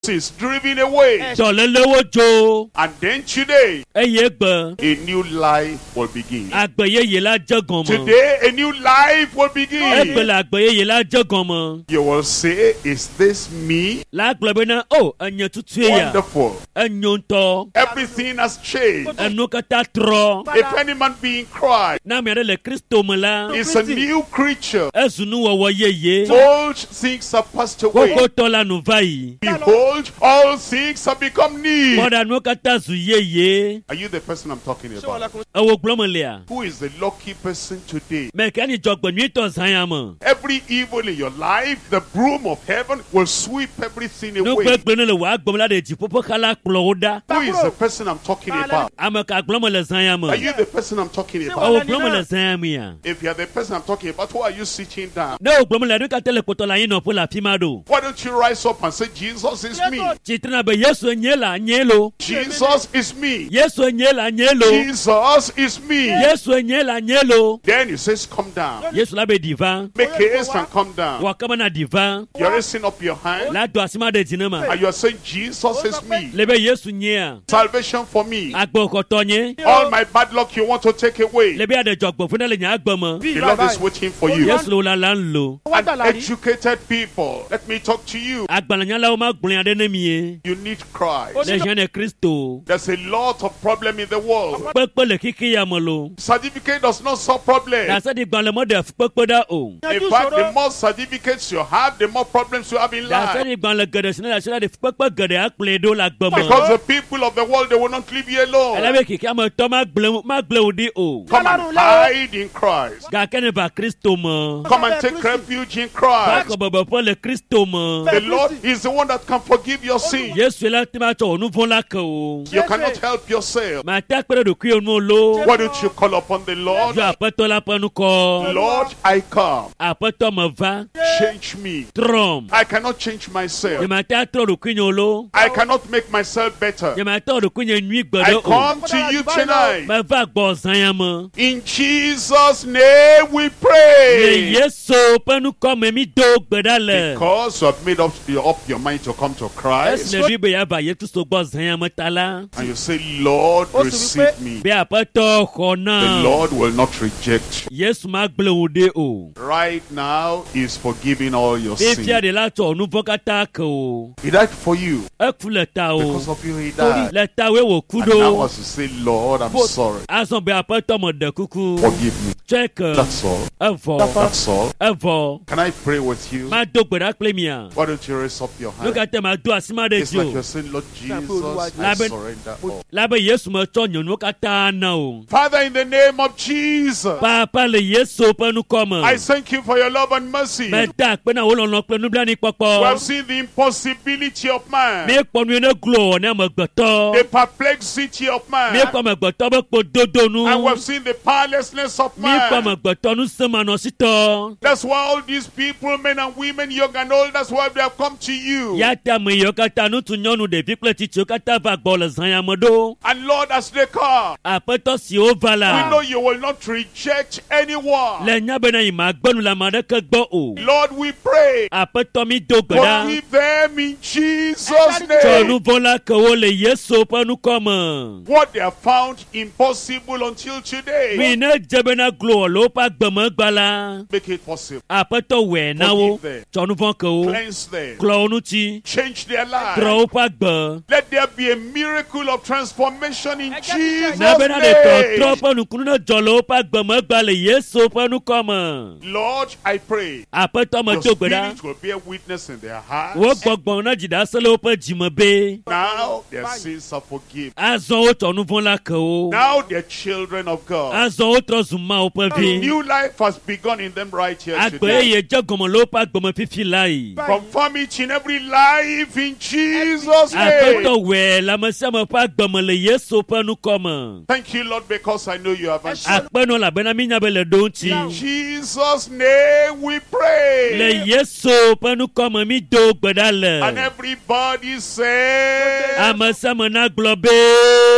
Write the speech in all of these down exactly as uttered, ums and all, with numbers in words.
is driven away. Jọlẹ́lẹ́wọ́ And then today, ẹyẹ gbọ́. a new life will begin. Àgbẹ̀yẹyẹ la jẹ́gàn mọ́. Today, a new life will begin. Ẹgbẹ̀lẹ̀ àgbẹ̀yẹyẹ la jẹ́gàn mọ́. You will say, is this me? Lágbẹ̀lẹ̀ náà ó ẹ̀yẹ tuntun yẹ. Wonderful. Ẹ̀yọ̀ ntọ́. Everything has changed. Ẹnu kata trọ. If any man be in Christ, Náà mi àdé lè Kristo mọ̀ la. is a new creature. Ẹ̀sùnú wọ̀wọ̀ yẹyẹ. Old things have passed away. Kókó tọ́ la nù báyìí. Behold, all things have become new. Mọ̀dà nù kata zù yẹyẹ. Are you the person I'm talking about? Ẹ̀wọ̀ gbọ́mọ̀ lẹ̀ à. Who is the lucky person today? Mẹ̀kẹ́ni jọ̀gbọ̀n ní ìtọ̀ sáyà mọ̀. Every evil in your life, the broom of heaven will sweep everything Nù away. pé gbẹ́nu lè wà gbọ́mọ̀ la de jì pópó kálá kplọ̀ ó dá. Who is the person I'm talking about? Àmọ̀ká gbọ́mọ̀ lè sáyà Are mọ̀. you the person I'm talking about? Ẹ̀wọ̀ gbọ́mọ̀ lè sáyà mi à. If you're the person I'm talking about, why are you sitting down? Ne o gbọ́mọ̀ lè ní ká tẹ́lẹ̀ kótó la yín nọ fún la fi máa do. Why don't you rise up and say, Jesus is me? Chitina bɛ Yesu nye la nye lo. Jesus is me. Yesu nye la nye lo. Jesus is me. Yesu nye la nye lo. Then he says, come down. Yesu la bɛ divan. Make haste and come down. Wa kama na divan. You're raising up your hand La do asima de jinama. and you're saying, Jesus is me. Lebe Yesu nye a. Salvation for me. Agbo koto nye. All my bad luck you want to take away. Lebe ade jogbo funa le nya agbo mo. The Lord is waiting for you. Yesu lo la la lo. And educated people, let me talk to you. Agbala nya la o ma gbɔn ade ne mie. You need Christ. Le jane Kristo. There's a lot of problem in the world. Pekpe le kiki ya mo lo. Certificate does not solve problems. Na se di gbɔn le mo de pekpe da o. In fact, the more certificates you have, the more problems you have in Na se life. di gbɔn le gɛdɛ sinɛ la se la di pekpe gɛdɛ akple do la gbɔ mo. Because the people of the world, they will not leave you alone. Ẹlẹ́bẹ̀ kìkì àmọ̀ tọ́ má gblẹ̀ má gblẹ̀ òdi o. Come and hide in Christ. Gàkẹ́ ni bá Kristo mọ̀. Come and take refuge in Christ. Bákan bọ̀bọ̀ fọ́ lè Kristo mọ̀. The Lord is the one that can forgive your sin. Yéésù yẹn láti máa tọ̀ ònú fún lákàn o. You cannot help yourself. Màá tẹ́ pẹ́rẹ́ dòkú yóò nù ló. Why don't you call upon the Lord? Yọ àpẹ́tọ́ lápẹ́nu kọ. Lord, I come. Àpẹ́tọ́ mọ̀ va. Change me. Trump. I cannot change myself. Yẹ̀mà tẹ́ tọ́ dòkú yóò ló. I cannot make myself better. Yẹ̀mà tọ́ dòkú yóò nù I ìgbọ̀dọ̀ o. come to you tonight. Mẹ va gbọ́ ọ̀sán yẹn mọ̀. In Jesus' name we Yẹ pray. Yéésù pẹ́nu kọ́ mẹ́mí dó gbẹ̀dá lẹ̀. Because you have made up, up your mind to come to Christ. Ẹ̀sìn ẹ̀rí bẹ̀yà bàyẹ̀ tó so gbọ́ ọ̀sán yẹn mọ̀ tálá. And you say, Lord, receive me. Bí àpẹ́tọ́ ọkọ̀ The náà. Lord will not reject you. Yéésù máa gblẹ̀ òde o. Right now, He's forgiving all your Bí sins. fíàdé látọ̀ ọ̀nù fọ́kátà kàn o. He died for you. Ẹ kú lẹ́ta o. Because of you, He died. Lẹ́ta wéwò kú And now do. as you say, Lord, I'm sorry. Asọ̀n bí àpẹ́tọ́ mọ̀dẹ̀ kúkú. Forgive me. Check. That's all. Ẹ fọ. That's all. Ẹ fọ. Can I pray with you? Máa dó gbẹ̀dá pé mi à. Why don't you raise up your hand? Lókàtẹ́ máa dó àsímádé It's tí like o. you're saying, Lord Jesus, I Lábẹ́- surrender all. Lábẹ́ Yéésù mọ̀ tọ́ yàn ló ká tá a nà o. Father, in the name of Jesus, Pàápàá lè Yéésù pẹ́nu kọ́ I mọ̀. thank you for your love and mercy. Mẹ dá pé náà wọ́n lọ́nà pẹ̀lú bí wọ́n ní We pọ̀pọ̀. have seen the impossibility of man, Mi pọ̀nù yẹn ní glo ní àmọ̀ gbọ̀tọ́. the perplexity of Mi man, pọ̀ mọ̀ gbọ̀tọ́ bẹ́ pọ̀ dodo nu. and we have seen the powerlessness of Mi pọ̀ man. mọ̀ gbọ̀tọ́ nu sẹ́mà nọ sítọ́. That's why all these people, men and women, young and old, that's why they have come to you. Yàtà mọ̀ ìyọ̀ kata nu tún nyɔnu ɖevi kple tsitsi kata va gbɔ le zãnya me ɖo. And Lord, as they come, Aƒetɔ siwo va we know la. you will not reject anyone. Le nya bena yi ma gbɛnu le ame aɖeke gbɔ o. Lord, we pray, Aƒetɔ mi do gbe ɖa. forgive them in Jesus' Tsɔ nu name. vɔ la ke wo le Yesu ƒe nukɔme. What they have found impossible until today, Mi ne dze bena glo le woƒe agbemegba la. make it possible. Aƒetɔ wɔe na wo. Tsɔ nu vɔ ke wo. Cleanse them. Klɔ wo ŋuti. Change their lives. Trɔ woƒe agbe. Let there be a miracle of transformation in Jesus' Na bena de tɔtrɔ name. ƒe nukunu ne dzɔ le woƒe agbemegba le Yesu ƒe nukɔme. Lord, I pray Aƒetɔ me your do gbe ɖa. spirit will bear witness in their Wo hearts. gbɔgbɔ na dziɖa se le woƒe dzime be. Now their sins are forgiven. Azɔ wotsɔ nu vɔ la ke wo. Now they're children of God. Azɔ wotrɔ zu Mawu ƒe A vi. new life has begun in them right here Agbe today. ye dze gɔme le woƒe agbeme fifi la yi. Confirm each and every life in Jesus' name. Aƒetɔ wɔe le ame sia ame ƒe agbeme le Yesu ƒe nukɔme. Thank you, Lord, because I know you have answered. Akpenɔ elabena mi nya be le ɖo In ŋuti. Jesus' name we pray. Le Yesu ƒe nukɔme mi do gbe ɖa And le. everybody says, Ame sia ame na gblɔ be.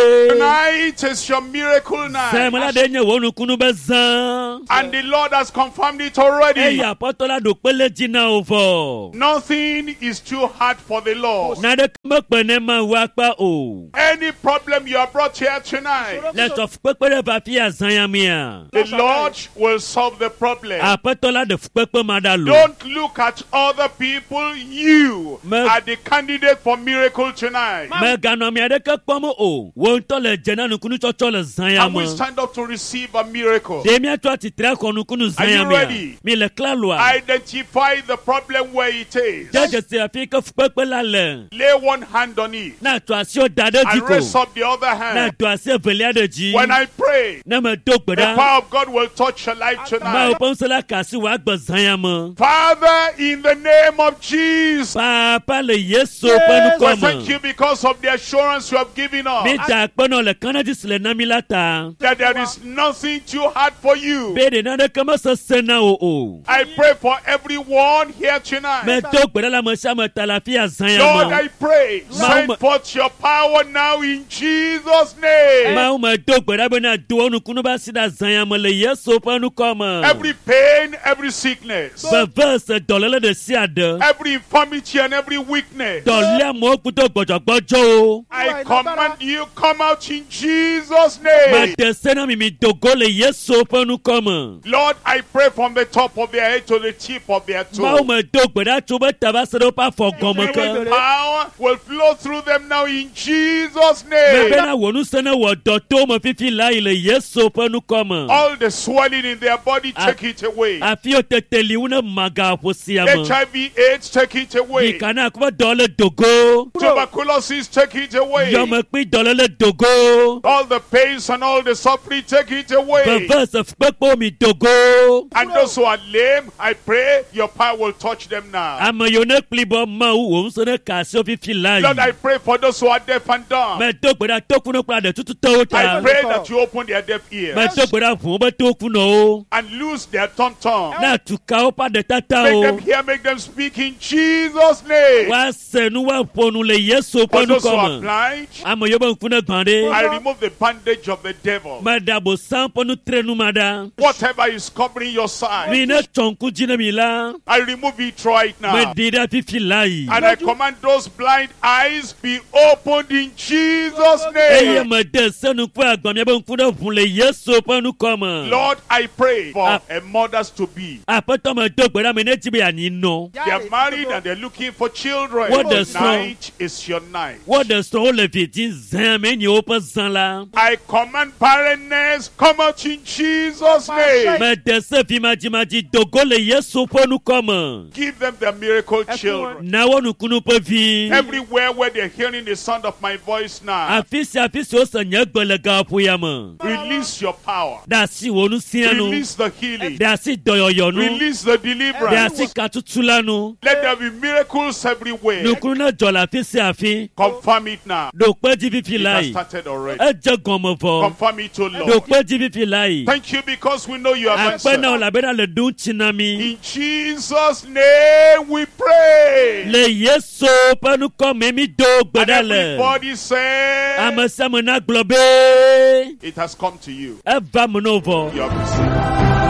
Tonight is your miracle night. sẹ́mọ́ládé nyẹ wọ́n kunu bẹ́ zan. And the Lord has confirmed it already. ẹ̀yà pọ́tọ́lá dò pélé jìnnà o fọ. Nothing is too hard for the Lord. nàdé kọ́mọ́pẹ́ ní ma wá pa o. Any problem you are brought here tonight, lẹ́tọ̀ pépéré bá fi àzányàmíà. the Lord will solve the problem. àpẹ́tọ́lá dè pépé ma dà lò. Don't look at other people. You Me- are the candidate for miracle tonight. mẹ ganọmi adé kẹ́ pọ́nmọ́ o. wọ́n tọ́ lẹ̀ jẹ́ náà nukunu tsọ́tsọ́ lẹ̀ And we zányàmọ́. stand up to receive a miracle. dèmí àtọ́ àti tẹ́rẹ́ kọ́ nukunu Are you zányàmíà. ready? mi lẹ̀ kílá lò a. Identify the problem where it is. jẹ́jẹ́ sẹ́ àfi kẹ́ pépé la lẹ̀. Lay one hand on it náà tó àṣẹ ò dáadé jí and raise kò. up the other náà hand. tó àṣẹ ìfẹ̀lẹ́ àdé jí. When I pray, náà mẹ tó the gbẹdá. power of God will touch your life máa tonight. o pọ́nsẹ́lá kà sí wàá gbọ̀ zányàmọ́. Father, in the name of Jesus, pàápàá lè yé so pẹ́nu we kọ́ thank mọ̀. you because of the assurance you have given mi us ta pẹ́nà lẹ̀ kánádì sílẹ̀ náà mi láta. that there is nothing too hard for you. béèrè náà dé kọ́mọ́ sọ sẹ́nà o o. I pray for everyone here tonight. mẹ tó gbẹdá la mọ̀ sàmọ̀ tàlàfíà Lord, zányàmọ́. I pray, send forth your power now in Jesus' name. máa ń mọ̀ tó gbẹdá bẹ́ẹ̀ náà dùn ọ́nù kúnú bá sídà zányàmọ́ lè yé so pẹ́nu kọ́ mọ̀. Every pain, every sickness, bẹ́ẹ̀ sẹ̀ dọ̀lẹ́lẹ́ de sí àdé. every infirmity and every weakness, dọ̀lẹ́ àmọ́ kútó gbọ̀jọ̀gbọ́jọ́ o. I command you, come out in Jesus' máa name. tẹ̀ sẹ́nà mi mi dògó lè yé so pẹ́nu kọ́ mọ̀. Lord, I pray from the top of their head to the tip of their máa ń toe. mọ̀ tó gbẹdá tó bẹ́ tàbá sẹ́dọ̀ pa fọ̀ gọ́mọ kẹ́. Power will flow through them now in Jesus' mẹ bẹ́ẹ̀ name. náà wọnú sẹ́nà wọ̀ dọ̀ tó mọ̀ fífi láyé lè yé so pẹ́nu kọ́ mọ̀. All the swelling in their body, take it away. àfi o tètè liwu ne maga fo sia mọ. H I V AIDS, take it away. ìkànnì àkọ́bọ̀ dọ̀ọ́lẹ̀ dògó. Tuberculosis, take it away. yọmọ pín dọ̀ọ́lẹ̀ dògó. All the pains and all the suffering, take it away. bẹ̀bẹ̀ sọ pẹ́pẹ́ mi dògó. And those who are lame, I pray your power will touch them now. àmọ̀ yóò ne pilibọ̀ mọ́ wò ń sọ ne kà sí òfin fi Lord, I láàyè. pray for those who are deaf and dumb. mẹ tó gbẹdà tó kunu kura dẹ̀ tutu tó I ta. pray that you open their deaf ears mẹ tó gbẹdà fún o bẹ tó kunu o. and loose their tongue tongue. náà tuka ó padà tata Make o. them hear, make them speak in Jesus' name. wá sẹ̀nu wá fọnù lè yẹ so For pẹ́nu those who kọ́ are mọ̀. blind, àmọ̀ yóò bẹ̀ ń fún ne gbọ̀n de. I remove the bandage of the devil. mẹ dàbò sanpọ̀nù tẹnu ma da. Whatever is covering your side, mi ne tọ̀nkú jinɛ mi la. I remove it right mɛ now. dira fifi láàyè. And I command those blind eyes be opened in Jesus' eye name. mɛ dɛ sɛnu kpɛ agbamia bɛ nkun dɛ fun le yesu pɛnu kɔmɔ. Lord, I pray for Ah. a mothers to be. apɛtɔ mɛ do gbɛdɛ mi ne ti bɛ yanni nɔ. They are married and they're looking for children. What the song? Tonight is your night. wɔ de sɔn o le fiti zɛn mɛ ni o pɛ zan la. I command barrenness, come out in Jesus' name. mɛ dɛsɛ fimajimaji dogo le yesu pɛnu kɔmɔ. Give them their miracle children. nawɔ nukunu pɛ fi. Everywhere where they're hearing the sound of my voice now, afisi afisi o sɛ nyɛ gbɛlɛ gaƒoya mɛ. release your power. dasi wonu sianu. Release the healing. dasi dɔyɔyɔnu. Release the deliverance. dasi katutulanu. Let there be miracles everywhere. nukunu na jɔ la afisi afi. Confirm it now. dokpɛ ji fifi It la has yi. started already. ẹ jẹ gọmọ fọ. Confirm it, O Lord. dokpɛ ji fifi la yi. Thank you because we know you have àpẹ answered. náà làbẹ́rẹ́ lè dún tìǹà mi. In Jesus' name we pray. lè yé so pẹ́nu kọ́ mi mi do And gbẹdẹ lẹ̀. everybody say, àmọ́sẹ́mu náà gbọ́ bẹ́ẹ̀. it has come to you. ẹ bá mu náà fọ. You have received.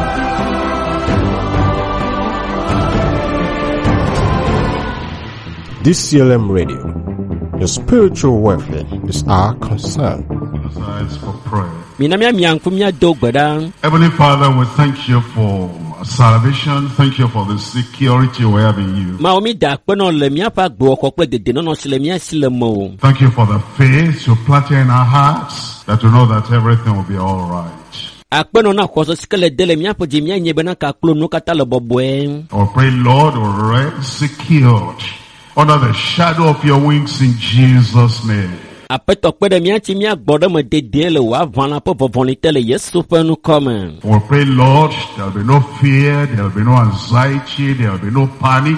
D C L M Radio. Your spiritual welfare is our concern. Eyes for prayer. minamia miyankum ya do gbẹdẹ. Heavenly Father, we thank you for salvation. Thank you for the security we have in you. maa omi da akpẹ náà lẹ miya fa gbọ ọkọ pẹ dèdè náà sílẹ miya sílẹ mọ o. Thank you for the faith you planted in our hearts that we know that everything will be all right. akpẹ náà náà kọsọ sikẹlẹ dẹlẹ miya fọ jẹ miya nyẹ bẹ náà ká kúló nù kátà lọ bọ bọẹ. I will pray, Lord, will rest secured under the shadow of your wings in Jesus' name. apẹtọ pẹ dẹ miya ti miya gbọ dẹ mọ dèdè lẹ wà van la pọ vọvọni tẹlẹ yẹsu pẹnu kọmọ. We will pray, Lord, there will be no fear, there will be no anxiety, there will be no panic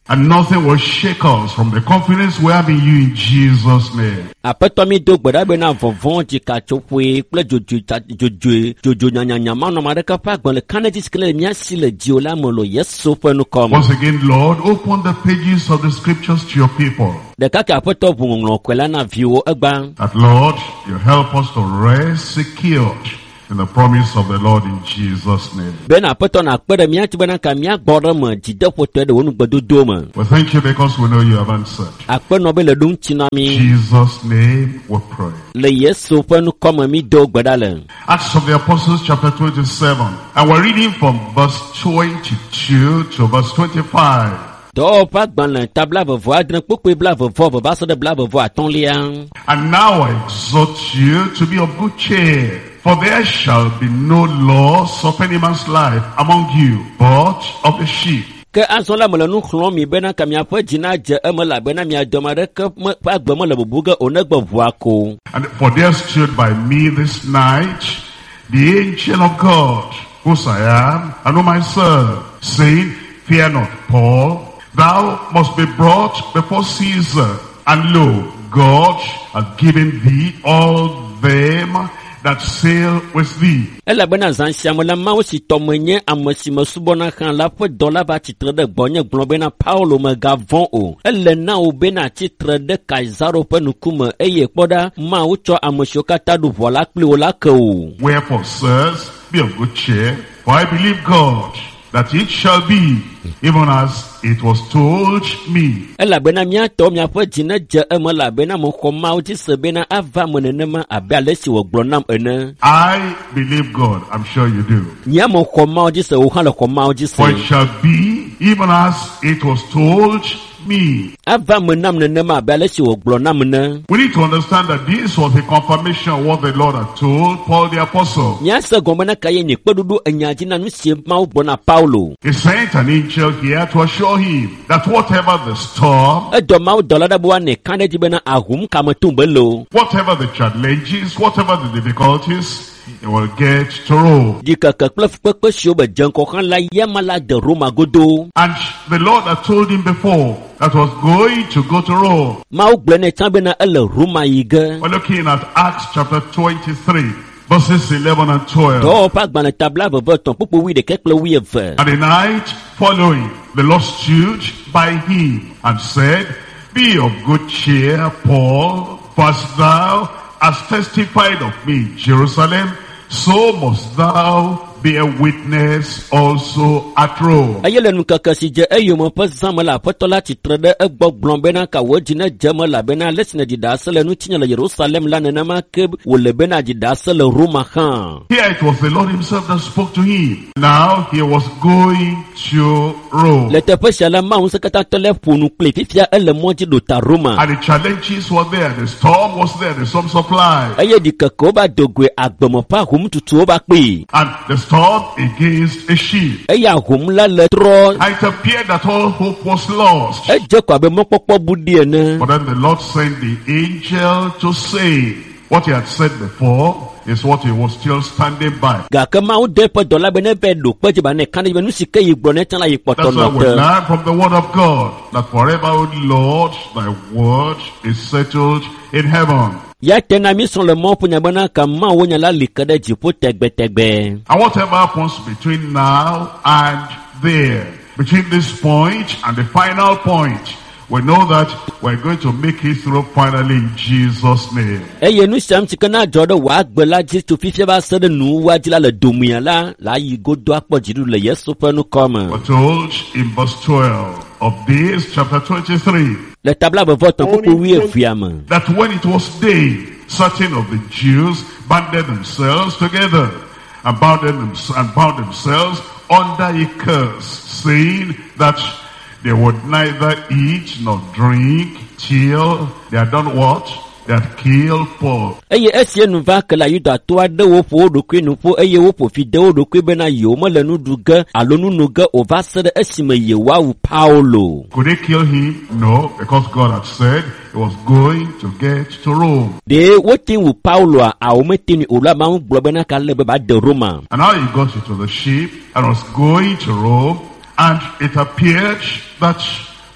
And nothing will shake us from the confidence we have in you in Jesus' name. Apeto mi do gbeda be na vovon ti ka chopwe ple jojo jojo jojo nyanya nyama no mare ka pa gbon le kaneti skele mi asi le di ola mo lo yeso fe nu kom. Once again, Lord, open the pages of the scriptures to your people. De ka ka apeto bungon kwela na viwo egba. That, Lord, you help us to rest secured in the promise of the Lord in Jesus' name. Ben apeto na kpede mi ati bena ka mi agbodo mo jide foto de wonu gbedodo mo. We thank you because we know you have answered. Akpe no be le dun chinami. In Jesus' name we pray. Le yeso fe nu kom mi do gbeda le. Acts of the Apostles chapter twenty-seven. And we're reading from verse twenty-two to verse twenty-five. Do pa gban le tabla vovo adren popo bla vovo ba so de bla vovo atonlia. And now I exhort you to be of good cheer, for there shall be no loss of any man's life among you, but of the sheep. Ke azola mo le nu khlo mi bena ka mi afa jina je e mo la bena mi adomare ke pa gbo mo le bubuga onegbo vuako. And for there stood by me this night the angel of God, whose I am and whom I serve, saying, Fear not, Paul, thou must be brought before Caesar, and lo, God hath given thee all them that sail with thee. Ela bena zan siamo la ma osi tomenye amosi masubona kan la po dola ba titre de bonye gbon bena Paulo me gavon o. Ele na o bena titre de Kaisaro pe nukume eye poda ma ucho amosio kata du vola kple o la ke o. Wherefore, sirs, be of good cheer, for I believe God, that it shall be even as it was told me. Ela bena mia to mia po jina je e mo la bena mo khoma o ti se bena ava mo nenema abe alesi wo gbonam ene. I believe God, I'm sure you do. Nya mo khoma o ti se o han le khoma o ti se. For it shall be even as it was told me. Ava mo nam nenema abe alesi wo gbonam ne. We need to understand that this was a confirmation of what the Lord had told Paul the apostle. Nya se gomena kaye ni kpedudu enyaji na nu sie ma o bona Paulo. He sent an angel here to assure him that whatever the storm, Edo ma o dola da bo ne kaneti bena ahum kamatumbe whatever the challenges, whatever the difficulties, he will get to Rome. Dika ka klef pekpe sio be janko kan la yamala de Roma godo. And the Lord had told him before that was going to go to Rome. Ma o gbene tambe na ele Roma yige. We're looking at Acts chapter twenty-three, verses eleven and twelve. Do pa gbane tabla bo ton popo wi de kekle wi eve. And the night following, the Lord stood by him and said, Be of good cheer, Paul, for as thou hast testified of me in Jerusalem, so must thou be a witness also at Rome. Ayele nu kaka si je eyo mo pa zamala patola titrede egbo blon bena ka wodina jamala bena lesne di dasele nu tinya la Jerusalem la nena ma ke wole bena di dasele Roma khan. Here it was the Lord himself that spoke to him. Now he was going to Rome. Le tepe shala ma unse kata tole ponu ple fifia ele monti do ta Roma. And the challenges were there, the storm was there, the storm supply. Aye di kako ba dogwe agbomo pa hum tutu ba pe. And the storm against a ship. Eya hum la le tro. And it appeared that all hope was lost. E je ko abe mo popo budi ene. But then the Lord sent the angel to say what he had said before is what he was still standing by. Ga kama o de pe dola bene be do pe je ba ne kan be nu sike yi gbo ne tan la yi poto That's why no we te. learn from the word of God that forever, O Lord, thy word is settled in heaven. Ya tena mi son le mo punya bana kama wo nya la likade jipo tegbe tegbe. And whatever happens between now and there, between this point and the final point, we know that we're going to make it through finally in Jesus' name. Eye nu sam tikana jodo wa gbela ji to fifia ba se de nu wa ji la le domia la la yi godo apo jiru le yeso pe nu come. We're told in verse twelve of this chapter twenty-three Le tabla be vote popo wi efiam. that when it was day, certain of the Jews banded themselves together and bound, them, and bound themselves under a curse, saying that they would neither eat nor drink till they had done what? They had killed Paul. Eye esie nu va ke la yuda to ade wo po do kwe nu po eye wo po fi de wo do kwe bena yo mo le nu duga alonu nu ga o va se de esime ye wa u Paulo. Could they kill him? No, because God had said he was going to get to Rome. De wo tin u Paulo a a o metini o la ma un glo bena ka le be ba de Roma. And now he got into the ship and was going to Rome, and it appeared that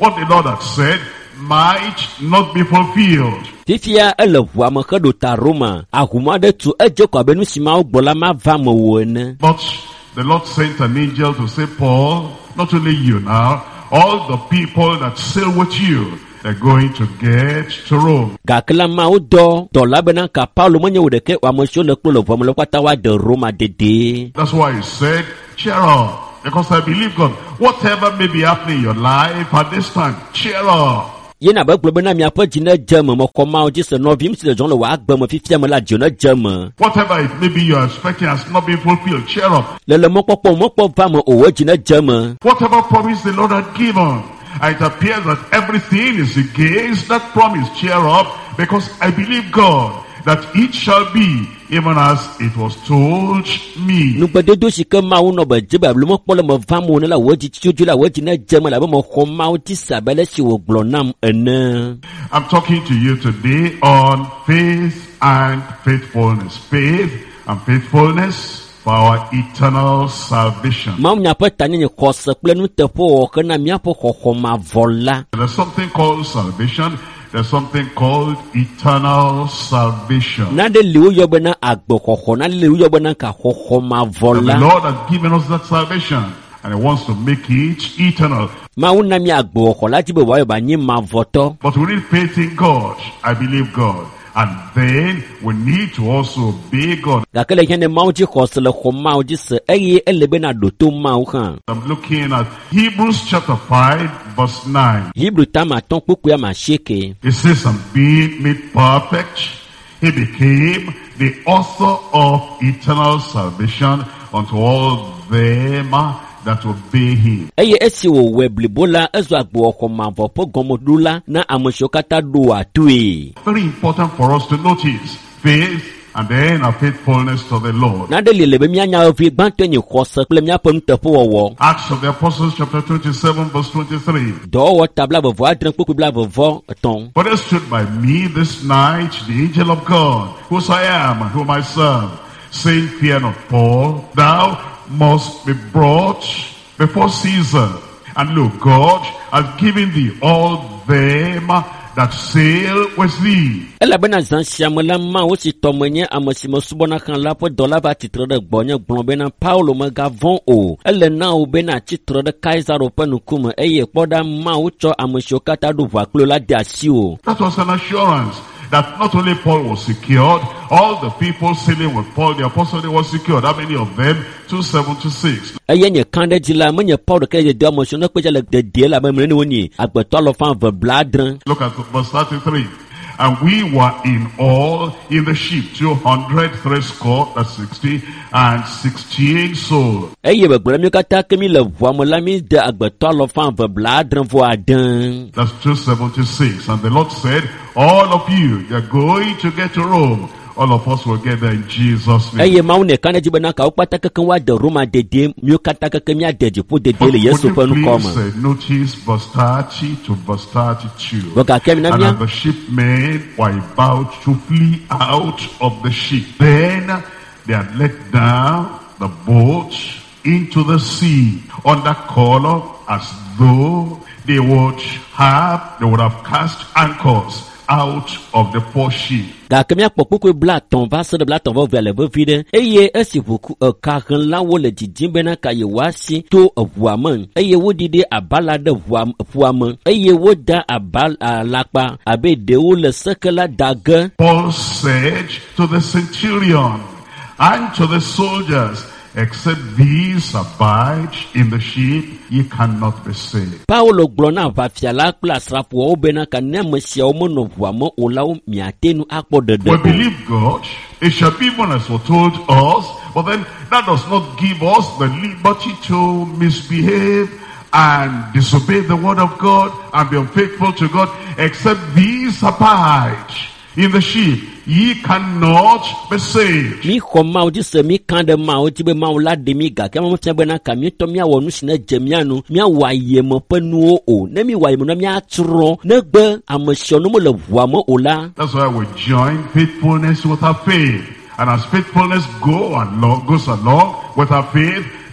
what the Lord had said might not be fulfilled. Fifia ele ʋua me xe ɖo ta Roma, ahuma ɖe tu edze ko abe nu si mawo gbɔ la ma va me wo ene. But the Lord sent an angel to say, Paul, not only you now, all the people that sail with you, they're going to get to Rome. Gake la mawo dɔ dɔ la bena ka Paulo menye wo ɖeke wo ame siwo le kplo le ʋua me le kpata wa de Roma dede. That's why he said, cheer up, because I believe God. Whatever may be happening in your life at this time, cheer up. Yena be gblɔ bena miaƒe dzi ne dze me mexɔ mawo dzi se nɔvim si le dzɔm le wò agbe me fifia me la dzi ne dze me. Whatever it may be you're expecting has not been fulfilled, cheer up. Le le mɔkpɔkpɔ mɔkpɔ va me o wo dzi ne dze me. Whatever promise the Lord had given, it appears that everything is against that promise, cheer up, because I believe God that it shall be even as it was told me. Nugbedodo si ke mawo nɔ be dze be alo mɔkpɔ le me va me ne la wo dzi tsodzo la wo dzi ne dze me la be me xɔ mawo dzi sa be le si wo gblɔ nam ene. I'm talking to you today on faith and faithfulness. Faith and faithfulness for our eternal salvation. Mawo nyaƒe ta nye xɔse kple nuteƒe wɔ ke na míaƒe xɔxɔ mavɔ la. There's something called salvation. There's something called eternal salvation. Na de li wo yɔ bena agbe xɔxɔ, na li wo yɔ bena ka xɔxɔ mavɔ And the la. Lord has given us that salvation, and He wants to make it eternal. Mawo na mi agbe xɔxɔ la dzi be wòayɔ ba nyi mavɔ tɔ. But we need faith in God. I believe God. And then we need to also obey God. Gake le hiã ne mawo dzi xɔse le xɔ mawo dzi se eye ele bena ɖo to mawo hã. I'm looking at Hebrews chapter five, verse nine. Hebrew tame atɔ̃ kpukpui ame asieke. It says, and being made perfect, He became the author of eternal salvation unto all them that obey Him. Eye esi wòwɔe blibo la ezɔ agbe xɔ mavɔ ƒe gɔmeɖoɖo la na ame siwo katã ɖo atoe. Very important for us to notice faith and then our faithfulness to the Lord. Na ɖe li le be míanya vi gbãtɔe nye xɔse kple míaƒe nuteƒewɔwɔ. Acts of the Apostles chapter twenty-seven, verse twenty-three. Dɔwɔwɔ ta blaeve adre kpukpui blaeve etɔ̃. For there stood by me this night the angel of God, whose I am and whom I serve, saying, fear not, Paul, thou must be brought before Caesar. And look, God has given thee all them that sail with thee. Elabena zã sia me la Mawu si tɔme nye ame si me subɔna xlã la ƒe dɔla va tsitre ɖe gbɔnye gblɔ bena Paulo megavɔ̃ o. Ele na wo bena tsitre ɖe Kaisaro ƒe ŋkume eye kpɔ ɖa Mawu tsɔ ame siwo katã ɖo ʋua kpli la de asi o. That was an assurance that not only Paul was secured, all the people sailing with Paul, the apostle, they were secured. How many of them? two seventy-six. Eye nye kan ɖe dzi la menye Paul ɖeke ye de ame siwo ne kpe dze le dedie la be mle ne wonye agbetɔ alɔfa eve blaadre. Look at verse thirty-three. And we were in all in the ship, two hundred, three score, that's sixty, and sixty-eight souls. Eye be gblɔ mío katã ke mi le ʋua me la mi de agbetɔ alɔfa eve blaadre vɔ ade. That's two seventy-six. And the Lord said, all of you, you're going to get to Rome. All of us will get there in Jesus' name. Eye Mawu ne kan ɖe dzi bena kawo kpata keke woade Roma dede, mío katã keke míade dziƒo dede But le would Yesu you ƒe nukɔ please me. uh, notice verse thirty to verse thirty-two. Vɔ gake na And as mía the shipmen were about to flee out of the ship, then they had let down the boat into the sea under color as though they would have, they would have cast anchors out of the poor ship. gake míakpɔ kpukpui bla tɔ̃ va se ɖe bla tɔ̃ vɔ vea le vevi ɖe eye esi ʋuku eka hlẽlawo le didim bena ka yewoasi to eʋua me eye woɖi ɖe abala ɖe ʋua ƒua me eye woda abal alakpa abe ɖewo le seke la da ge. Paul said to the centurion and to the soldiers, except these abide in the ship, ye cannot be saved. Paulo gblɔ na aʋafia la kple asrafoawo bena ka ne ame siawo menɔ ʋua me o la wo miate nu akpɔ We ɖeɖe o. believe God, it shall be even as foretold us, but then that does not give us the liberty to misbehave and disobey the word of God and be unfaithful to God, except these abide in the ship, ye cannot be saved. Mi xɔ Mawu dzi se mi kan ɖe Mawu dzi be Mawu la ɖe mi gake ame fia bena ka míetɔ míawɔ nu si ne dze mía nu míawɔ ayeme ƒe nuwo o ne mi wɔ ayeme na míatsrɔ̃ negbe ame siawo ne mele ʋua me o la. That's why we join faithfulness with our faith. And as faithfulness go along, goes along with our faith,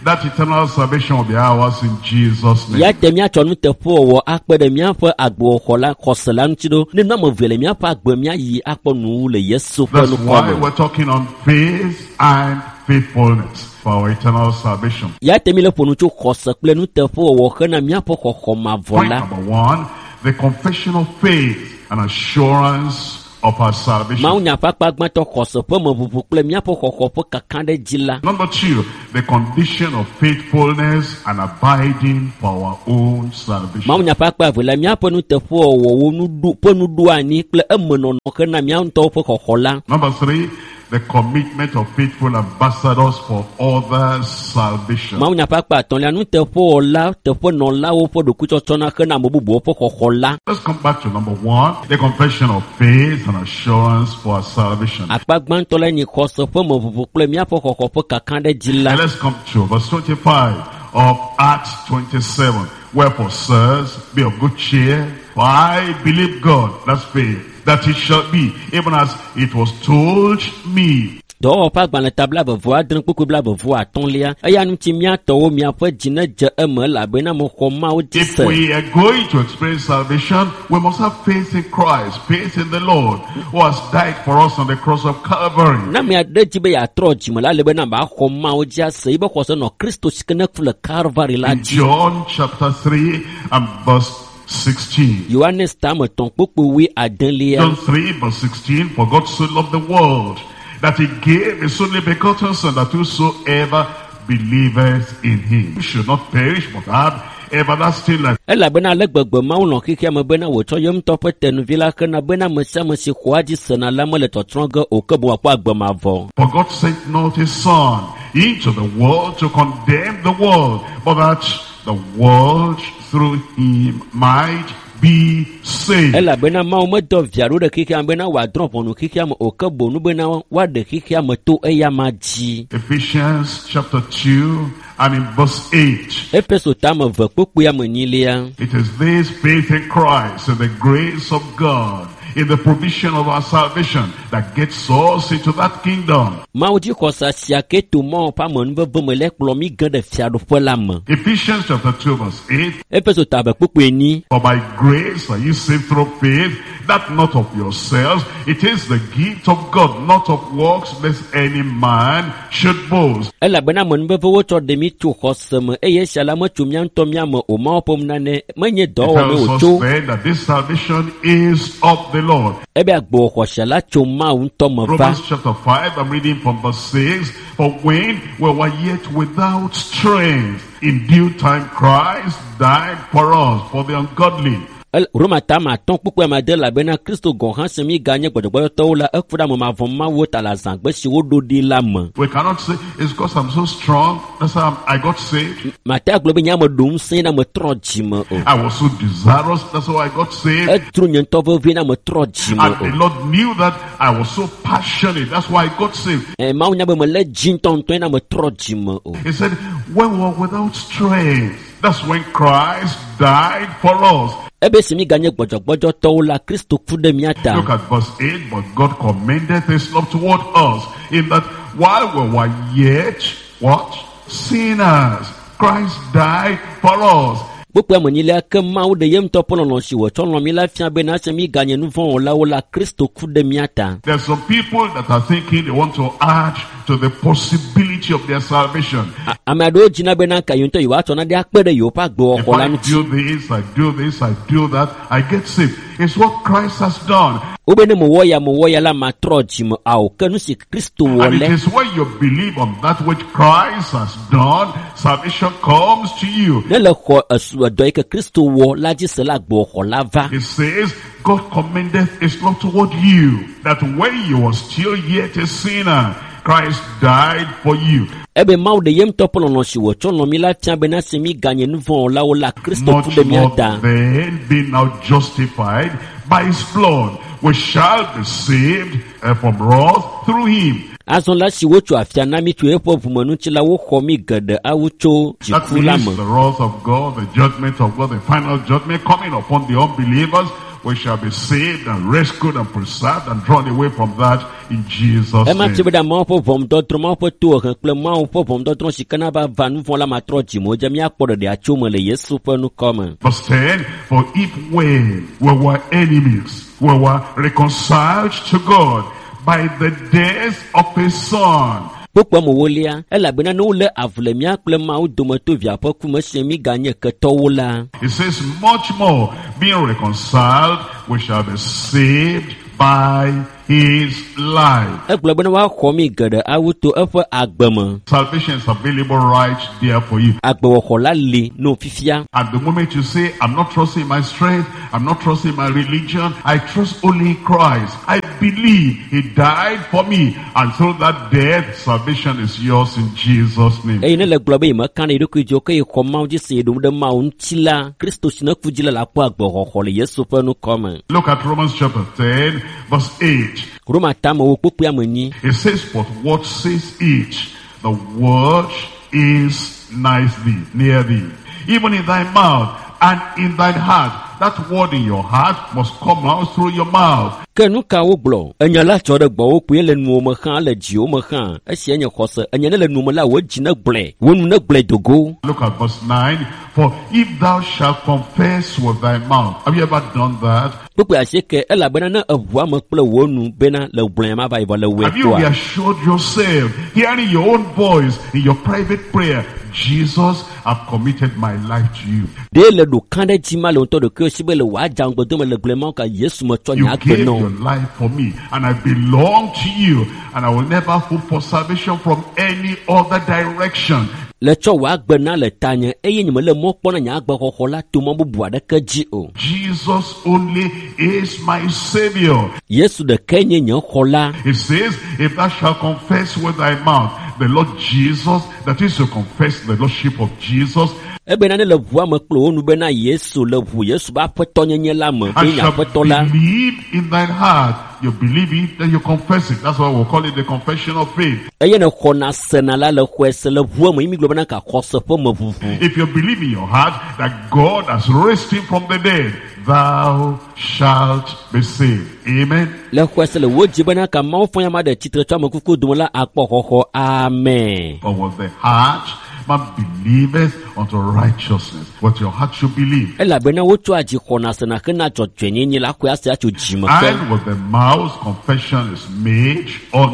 that eternal salvation will be ours in Jesus' name. Ya te mia chonu te po wo akpe de mia fa agbo khola khosela ntido ne na mo vele mia fa agbo mia yi akpo nu le Yesu fa That's nu why ko. we're talking on faith and faithfulness for our eternal salvation. Ya te mi le ponu chu khosa ple nu te po wo khana mia fa khokho ma Point vola. number one, the confession of faith and assurance of our salvation. Ma unya pa pa gba to khosa po mo bubu ple mia fa khokho po kakan de jila. Number two, the condition of faithfulness and abiding for our own Ma salvation. unya pa pa vele mia po nu te po wo wo nu du po nu du ani ple emeno no khana mia nto po khokhola. Number three, the commitment of faithful ambassadors for others' salvation. Ma unya pa pa ton la nu te po la te po no la wo po do ku cho chona khana mo bubu po khokhola. Let's come back to number one, the confession of faith and assurance for our salvation. Akpagban to le ni khoso po mo bubu ple mia po khokho po kakan de jila. And let's come to verse twenty-five of Acts twenty-seven. Wherefore, sirs, be of good cheer, for I believe God, that's faith, that it shall be, even as it was told me. Do pa gban le tabla be vo adren kuku bla be vo aton lia. Aya nu ti mia to wo mia fa jina je eme la be na mo kho ma o ti If se. we are going to experience salvation, we must have faith in Christ, faith in the Lord, who has died for us on the cross of Calvary. Na me ade ji be ya tro ji mo la le be na ba kho ma o ja se be kho so no Christo sikene fule Calvary la In ji. John chapter three and verse sixteen. Yohanes ta mo ton popo wi aden lia. John three verse sixteen, for God so loved the world, that he gave his only begotten Son, that whosoever believeth in him should not perish, but have everlasting life. Ela be na le gbegbe ma lo kike mo be na wo to yem to pe tenu vi la kana be na mo sa mo si kwa ji se na la mo le to tronga o ke bo akwa agba ma vo. For God sent not his Son into the world to condemn the world, but that the world through him might be saved. Ela be na ma o mo do viaro de kike am be na wa drop onu kike am o ke bo nu be na wa de kike am to e ya ma ji. Ephesians chapter two and in verse eight. Efeso ta mo ve popo ya mo ni lia. It is this faith in Christ and the grace of God in the provision of our salvation that gets us into that kingdom. Ma o ji ko sa sia ke to mo pa mo nu be bo mo le klo mi gan de fiado fo la mo. Ephesians chapter two verse eight. Efeso ta be popo eni. For by grace are you saved through faith, that not of yourselves. It is the gift of God, not of works, lest any man should boast. Ela be na mo nu be wo to de mi tu ko se mo e ye shala mo tu mian to mia mo o ma pom na ne menye do It o me o tells cho. us then that this salvation is of the Lord. Ebe agbo ko shala cho ma un to mo va. Romans chapter five, I'm reading from verse six. For when we were yet without strength, in due time Christ died for us, for the ungodly. El Roma ta ma ton pupu ma de la be na Christo gon han se mi ganye gbodogbo to la e fuda mo ma von ma wo ta la zan gbe si wo do di la mo. We cannot say it's because I'm so strong, that's how I'm, I got saved. Ma ta glo be nya mo dum sin na mo tro ji mo o. I was so desirous, that's how I got saved. E tru nyen to vo vi na mo tro ji mo And the o. Lord knew that I was so passionate, that's why I got saved. E ma unya be mo le jin ton to na mo tro ji mo o. He said, when we were without strength, that's when Christ died for us. Ebe si mi ganye gbodogbo to la Christo ku de mi ata. Look at verse eight. But God commended his love toward us, in that while we were yet, what? Sinners, Christ died for us. Pupu mo ni le ke ma o de yem to polo no si wo to lo mi la fia be na se mi ganye nu von la o la Christo ku de mi ata. There's some people that are thinking they want to add to the possibility of their salvation. Amado jina be na kayun to yo ato na de akpere yo pa gbo If ko la I nu do this, I do this, I do that, I get saved. It's what Christ has done. Obe ne mo wo ya mo wo ya la ma tro ji mo a o kanu si Christo wo And it le. is when you believe on that which Christ has done, salvation comes to you. Ne le ko asu do ke Christo wo la ji se la gbo ko la va. It says, God commendeth his love toward you, that when you were still yet a sinner, Christ died for you. Ebe ma o de yem to polo no si wo to no mi la tia be na se mi ganye nu von la o la Christo ku Much de mi more ata. then, being now justified by his blood, we shall be saved uh, from wrath through him. Azon la si wo tu afia na mi tu e po vumanu ti la wo kho mi gede a wo cho ji That ku la means mo. the wrath of God, the judgment of God, the final judgment coming upon the unbelievers we shall be saved and rescued and preserved and drawn away from that in Jesus' Ema name. tibe da mo po vom do tro mo po tu han kple mo po vom do tro sikana ba vanu von la matro ji mo je mi akporo de achumo le Yesu pe nu come. Verse ten, for if when we were enemies, we were reconciled to God by the death of his son. Pokwa mo wolia ela bena no le avle mi akple ma o do mo to via po ku mo se mi ganye ke to wola. It says much more, being reconciled, we shall be saved by his life. Ekple bena wa kho mi gede awuto efe agbemo. Salvation is available right there for you. Agbo kho la le no fifia. At the moment you say, I'm not trusting my strength, I'm not trusting my religion, I trust only Christ. I believe he died for me. Until that death, salvation is yours in Jesus' name. E ne le glo be ma kan e do ku jo ke kho ma ji se do de ma un tila Christos na kujila la kwa agbo kho le Yesu pe nu come. Look at Romans chapter ten, verse eight. Roma tamo wo popu amani. It says, but what says it? The word is nigh thee, near thee, even in thy mouth and in thine heart. That word in your heart must come out through your mouth. Kenu ka wo glo enya la cho de gbo wo pu le nu mo khan le ji o mo khan e se enya khose enya le nu mo la wo ji na gle wo nu na gle dogo. Look at verse nine. For if thou shalt confess with thy mouth. Have you ever done that? Popu aseke ela bena na avua mo ple wo nu bena le gle ma ba ibo le we Have you to. reassured yourself, hearing your own voice in your private prayer, Jesus, I've committed my life to you. De le do kan de ji ma le to de ke si be le wa jang gbo de me le gle ma ka Yesu mo to You nya gave gbe no. your life for me, and I belong to you, and I will never hope for salvation from any other direction. Le cho wa gbe na le tanye eye ni me le mo kpo na nya gbo kho la to mo bubu ade ka ji o. Jesus only is my Savior. Yesu de kenye nya kho la. It says, if thou shalt confess with thy mouth the Lord Jesus, that is to confess the Lordship of Jesus, Ebe na ne le vua me klo onu be na Yesu le vu Yesu ba pweto nyenye la me be and nya shall pweto la. believe in thine heart. You believe it, then you confess it. That's why we'll call it the confession of faith. Eye ne khona sena la le khwese le vua me mi glo na ka khose po me vuvu. If you believe in your heart that God has raised him from the dead, thou shalt be saved. Amen. Le khwese le wo ji be na ka ma fo ya ma de titre twa me kuku dum la akpo khokho. Amen. For with the heart man believeth unto righteousness. What your heart should believe. Ela be na wo tu aji khona sena ke na cho twenyenye la khwa se a cho ji me ke. And with the mouth confession is made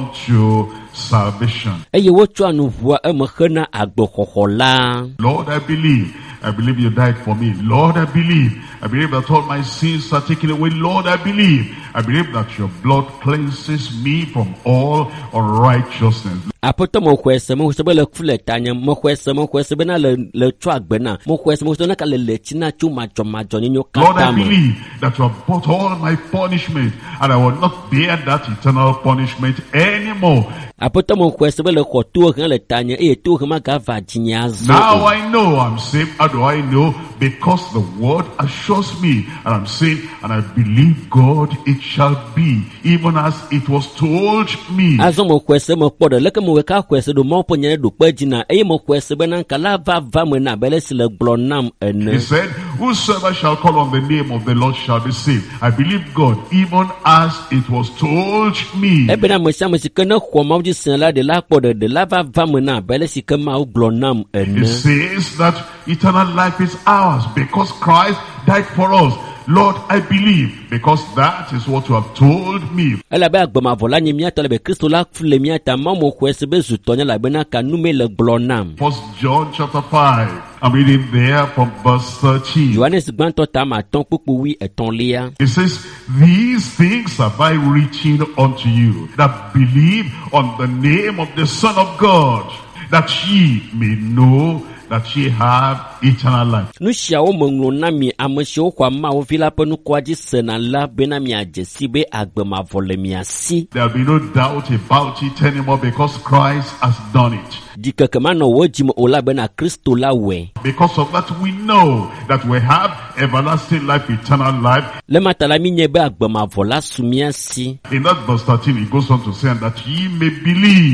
unto salvation. Eye wo tu anu vua e me khena agbo khokho la. Lord, I believe. I believe you died for me. Lord, I believe. I believe that all my sins are taken away. Lord, I believe. I believe that your blood cleanses me from all unrighteousness. Apoto mo khwese mo se be le kfule tanya mo khwese mo khwese be na le le tu agbe na mo khwese mo se na ka le le china chu ma jo ma jo nyo ka Lord, I ta mo. believe that you have bought all my punishment, and I will not bear that eternal punishment anymore. Apoto mo khwese be le kho tu he le tanya e tu he ma ga va jinya zo. Now I know I'm saved. How do I know? Because the word assures me, and I'm saying, and I believe God, it shall be, even as it was told me. Azo mo khwese mo podo le ke mo ka khwese do mo ponye do pa jina e mo khwese be na kala va va mo na bele se le glo nam He ene. said, whosoever shall call on the name of the Lord shall be saved. I believe God, even as it was told me. E be na mo sha mo sike na kho ma ji sen la de la podo de la va va mo na bele sike ma glo nam It ene. says that eternal life is ours because Christ died for us. Lord, I believe, because that is what you have told me. Ela be agba ma vola nyi miata le be Kristo la fule miata ma mo khwese be zutonya la be na ka nume le glo nam. First John chapter five. I'm reading there from verse thirteen. Johannes gbanto ta ma ton pupu wi eton lia. It says, these things have I written unto you that believe on the name of the Son of God, that ye may know that ye have eternal life. Nu shia o monglo na mi amshi o kwa ma o vila pe nu kwa ji sena la be na mi ajesi be agba ma vole mi asi. There'll be no doubt about it anymore because Christ has done it. Dika kama no wo jim o la be na Kristo la we. Because of that we know that we have everlasting life, eternal life. Le matala mi nye be agba ma vola sumi asi. In that verse thirteen it goes on to say that ye may believe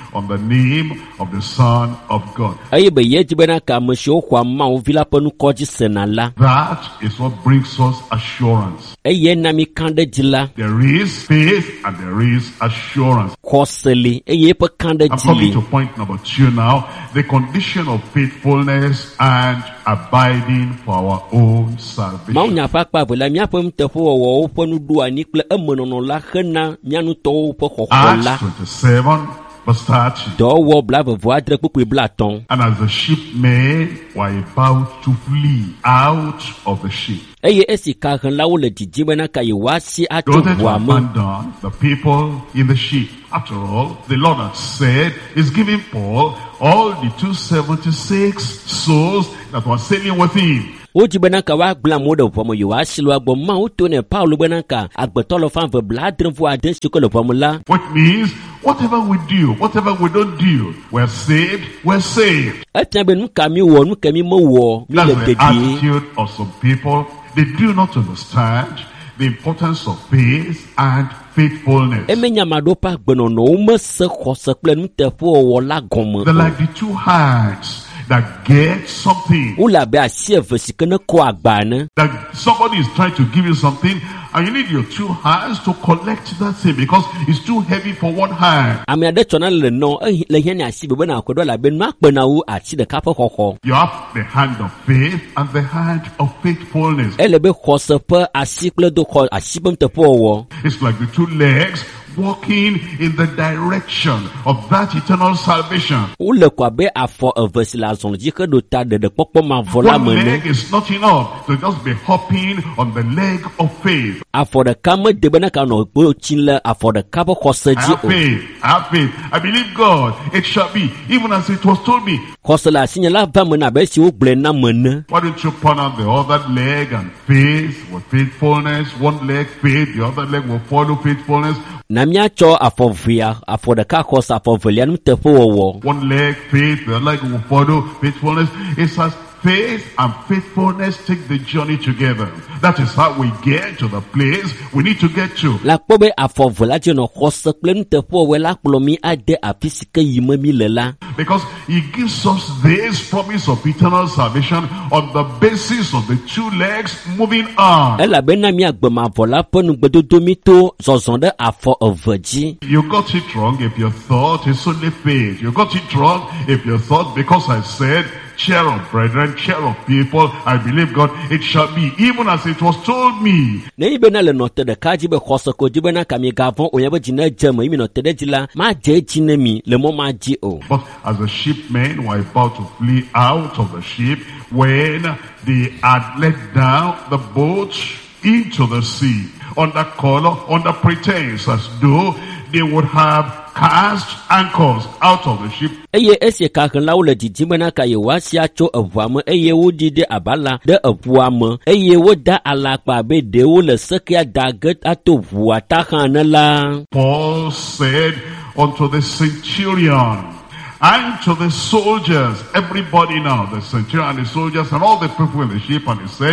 on the name of the Son of God. Aye be ye jibena ka msho kwa ma o vila panu koji senala. That is what brings us assurance. Aye na mi kande jila. There is faith and there is assurance. Koseli aye pe kande I'm coming to jili. point number two now. The condition of faithfulness and abiding for our own Ma salvation. nya pa pa vela mia pem te fo wo po nu du ani kle emenono la khena mia nu to po khokola. Acts twenty-seven verse thirty. Do wo bla vo adre pupu bla ton. And as the shipmen were about to flee out of the ship, Aye esi ka kan la wo le dijibena ka yi wasi they ato wanted to wa mo. abandon the people in the ship. After all, the Lord had said, He's giving Paul all the two hundred seventy-six souls that were sailing with him. O jibena ka wa gbla mo de vo mo yi wasi lo agbo ma o to ne Paulo bena ka agbeto lo fan ve bla adre vo aden si ko lo vo mo la. Which means, whatever we do, whatever we don't do, we're saved, we're saved. Etian be nu ka mi wo nu ka mi mo wo mi le That's the dedi. attitude of some people. They do not understand the importance of faith and faithfulness. Emenya madopa gbenono o me se khose kple nu te fo wo la gomo. They're like the two hands that get something. O la be asi eve si kene ko agba ne. That somebody is trying to give you something and you need your two hands to collect that thing because it's too heavy for one hand. Ami ade tsona le no eh le hian asi be na akodo la be nu akpena wo ati de ka fo khokho. You have the hand of faith and the hand of faithfulness. Ele be khose pe asi kple do kho asi bem te fo wo. It's like the two legs walking in the direction of that eternal salvation. O le kwa be afo eve si la zon ji ke do ta de de popo ma vola One me leg ne. is not enough to just be hopping on the leg of faith. Afo de ka me de be na ka no gbo chin le afo de ka bo khose I ji have o. faith, I have faith. I believe God, it shall be, even as it was told me. Khose la sinya la va me na be si o gble na me ne. Why don't you put on the other leg and faith with faithfulness? One leg faith, the other leg will follow faithfulness. Na mia cho afo via afo de ka khose afo velia nu te fo wo. One leg faith, the other leg will follow faithfulness. It says faith and faithfulness take the journey together. That is how we get to the place we need to get to. La kpo be afo vola je no khose kple nu te fo we la kplo mi ade afisike yime mi le la. Because he gives us this promise of eternal salvation on the basis of the two legs moving on. Ela be na mi agbe ma vola pe nu gbedodo mi to zozon de afo eveji. You got it wrong if you thought it's only faith. You got it wrong if you thought because I said, cheer up, brethren, cheer up, people. I believe God, it shall be, even as it was told me. Ne ibe na le note de kaji be khose ko jibe na kami gavon o yebe jina jema imi note de jila ma je jine mi le mo ma ji o. But as the shipmen were about to flee out of the ship, when they had let down the boat into the sea, under color, under pretense, as though they would have cast anchors out of the ship. Eye esi ka kan lawo le didibe na ka ye wasi acho evuame eye wo dide abala de evuame eye wo da alakpa be de wo le sekia daget ato vua ta kan la. Paul said unto the centurion and to the soldiers, everybody now, the centurion and the soldiers and all the people in the ship, and he said,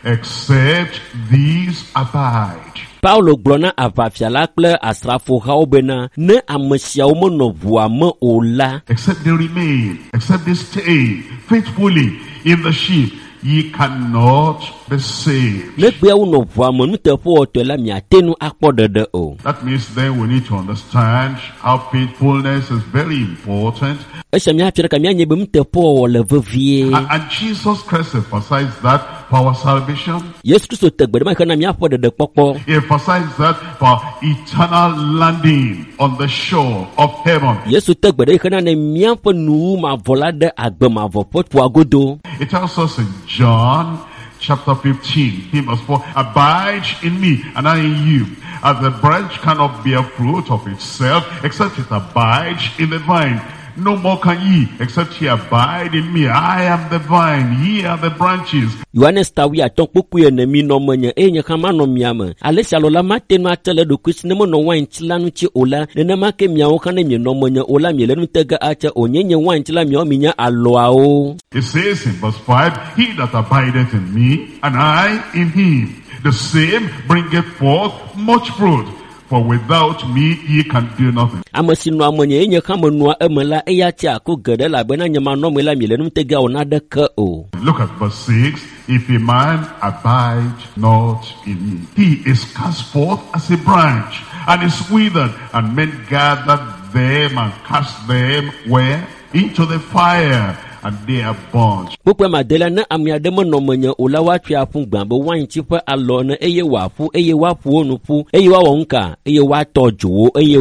except these abide. Paulo glona avafia la kple asrafo hawo bena ne amesiawo mo no vua me o la. Except they remain, except they stay faithfully in the ship, ye cannot be saved. Le gbe wo no vua mo nu te fo to la mi atenu akpo dede o. That means then we need to understand how faithfulness is very important. Esha mi afira ka mi anye be mu te fo le vevie. And, and Jesus Christ emphasized that for our salvation. Yesu Kristo te gbe ma kana mi afo dede popo. He emphasized that for eternal landing on the shore of heaven. Yesu te gbe kana ne mi afo nu ma vola de agbe ma vo pot agodo. It tells us in John chapter fifteen, he must for abide in me and I in you. As the branch cannot bear fruit of itself except it abide in the vine. No more can ye, except ye abide in me. I am the vine, ye are the branches. Yohanes tawi aton poku ye ne mi no menye e nya kama no miama. Alesi alola matenu atele do kusine mo no wan chila nu chi ola ne na make miawo kana mi no menye ola mi le nu tega acha onyenye wan chila mi o minya aloa o. It says in verse five, he that abideth in me and I in him, the same bringeth forth much fruit. For without me, ye can do nothing. Ame si nɔ ame nye enye xame nɔa eme la eya tia aku geɖe elabena nye manɔme la mi le nutege awɔ naɖeke o. Look at verse six. If a man abide not in me, he is cast forth as a branch and is withered, and men gather them and cast them where? Into the fire, and they are burnt. Kpukpe madela ne ame aɖe menɔ menye o la woatui aƒu gbã be waintsi ƒe alɔ ne eye wòaƒu eye woaƒu wo nu ƒu eye woawɔ nuka eye woatɔ dzo wo eye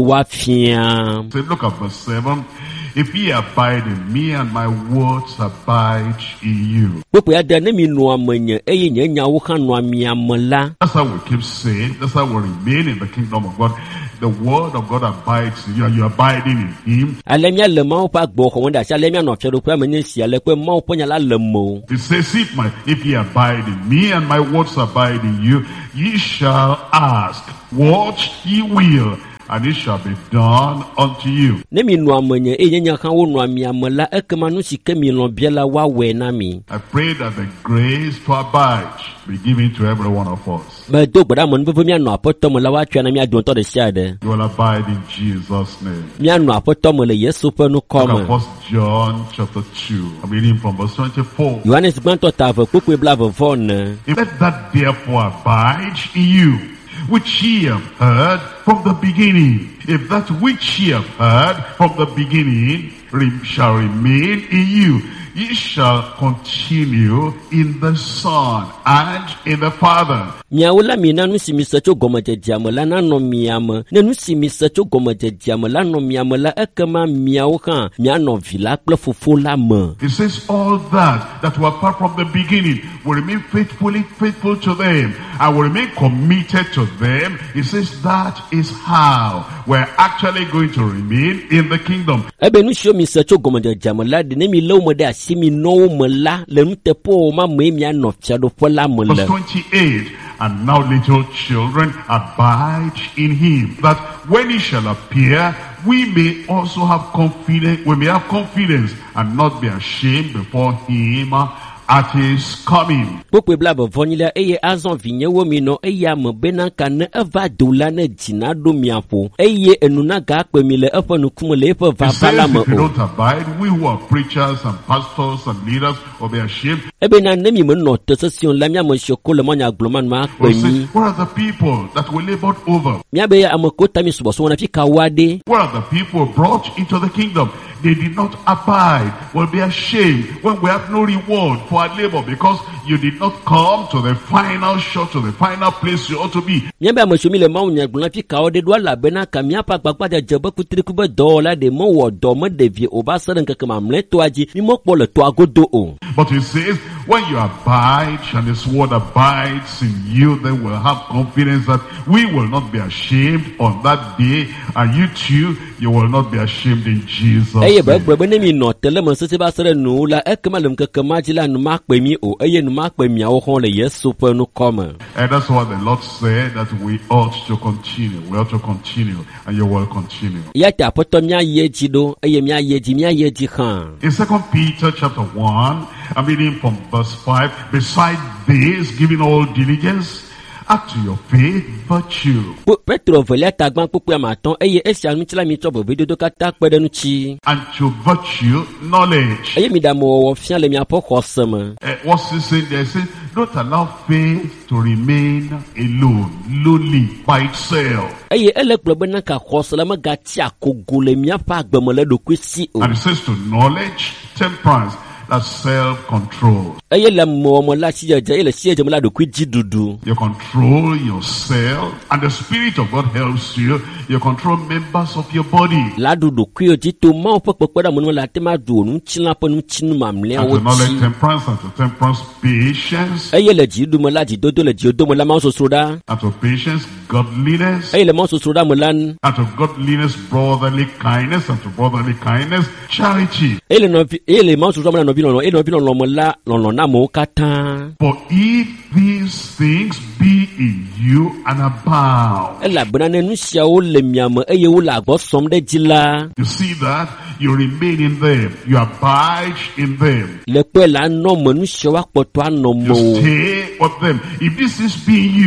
woafia. So look at verse seven. If ye abide in me and my words abide in you. Kpukpe aɖe ne mi nɔa menye eye nye nyawo hã nɔa mia me la. That's how we keep saying. That's how we remain in the kingdom of God. The word of God abides in you, and you abiding in him. Ale mia le mawo ƒe agbɔ xɔm ɖe asi ale mia nɔ fiaɖoƒea me nye si ale ƒe mawo ƒe nya la le mo. It says, if my if ye abide in me and my words abide in you, ye shall ask what ye will, and it shall be done unto you. Ne mi nɔa menye eye nya hã wo nɔa mia me la ekema nu si ke mi lɔ̃ bia la woawɔe na mi. I pray that the grace to abide be given to every one of us. Medo gbe ɖa me nuveve mianɔ aƒetɔ me la woatsia na mia dometɔ ɖe sia ɖe. You will abide in Jesus' name. Mianɔ aƒetɔ me le Yesu ƒe nukɔ Look at me. First John chapter two. I'm reading from verse twenty-four. Yohanes gbãtɔ ta ave kpukpui blavevɔ ne. Let that therefore abide in you, which ye have heard from the beginning. If that which ye have heard from the beginning re- shall remain in you, ye shall continue in the Son and in the Father. Miawo la mina nu si mi se tso gɔmedzedzea me la nanɔ mia me. Ne nu si mi se tso gɔmedzedzea me la nɔ mia me la ekema miawo hã mianɔ vi la kple fofo la me. It says all that that were apart from the beginning will remain faithfully faithful to them and will remain committed to them. It says that is how we're actually going to remain in the kingdom. Ebe nu si mi se tso gɔmedzedzea me la de ne mi le wo me ɖe asi mi nɔwo me la le nuteƒewo ma me mianɔ fiaɖoƒe la me Verse le. twenty-eight. And now little children abide in him, that when he shall appear, we may also have confidence, we may have confidence and not be ashamed before him at his coming. Kpukpui blavevɔ nyi la eye azɔ vinyewo mi nɔ eye ame bena ka ne eva do la ne dzina ɖo mia ƒo eye enu na ga akpe mi le eƒe nukume le eƒe It vava la says me if you o. don't abide, we who are preachers and pastors and leaders will be ashamed. Ebena ne mi menɔ te sesiwo la miame sioko le mɔnya gblɔma nu akpe We'll say, nyi. where are the people that we labored over? Miabe ame ko ta mi subɔsɔ wɔna fi ka wa de. Where are the people brought into the kingdom? They did not abide. Will be ashamed when we have no reward for our labor because you did not come to the final shot, to the final place you ought to be. Miabe ame siwo mi le mawu nya gblɔna fi ka wa de do elabena ka miaƒe agbagba de dze be kutriku be dɔwɔla de mewɔ dɔ me ɖevi o va se ɖe ŋkeke mamlɛtɔa dzi mi mekpɔ le toa godo o. But it says, when you abide and his word abides in you, then we'll have confidence that we will not be ashamed on that day, and you too, you will not be ashamed in Jesus' Eye be name. gblɔ be ne mi nɔ te le me sese va se ɖe nuwo la ekema le ŋkeke ma dzi la nu makpe mi o eye nu makpe miawo hã le Yesu ƒe nukɔ me. And that's what the Lord said, that we ought to continue. We ought to continue, and you will continue. Ya ta aƒetɔ miayi edzi ɖo eye miayi edzi miayi edzi hã. In Second Peter chapter one, I'm reading from verse five. Beside this, giving all diligence, add to your faith virtue, Kpo- Petro velia tagbã kpukpui ame atɔ̃ eye esia ŋutsila mi tsɔ vevedodo katã kpe ɖe ŋuti. and to virtue knowledge. Eye mi ɖe amewɔwɔ fia le miaƒe xɔse me. Uh, what's he saying there? He says, don't allow faith to remain alone, lonely, by itself. Eye ele gblɔ bena ka xɔse la megati akogo le miaƒe agbe me le ɖokui si o. And it says to knowledge, temperance, that's self-control. Eye le mewɔ me la si dzedze eye le si dzedze me la ɖokui dziɖuɖu. You control yourself, and the Spirit of God helps you. You control members of your body. La ɖu ɖokuiwo dzi to Mawu ƒe kpekpeɖeame nu le ate ma ɖu nutsila ƒe nutsinu And mamlɛawo to knowledge, dzi. temperance, and to temperance, patience, Eye le dziɖuɖu me la dzidodo le dzidodo me la mawo sosro ɖa. and to patience, godliness, Eye le mawo sosro ɖa me la nu. and to godliness, brotherly kindness, and to brotherly kindness, charity. Eye le nɔvi eye le mawo sosro ɖa me la nɔvi lɔlɔ eye nɔvi lɔlɔ me la lɔlɔ na amewo katã. For if these things be in you and abound, Elabena ne nu siawo le mia me eye wole agbɔ sɔm ɖe dzi la. you see that you remain in them, you abide in them, Le kpe la nɔ me nu siawo akpɔtɔ anɔ me you o. stay with them. If this is be in you,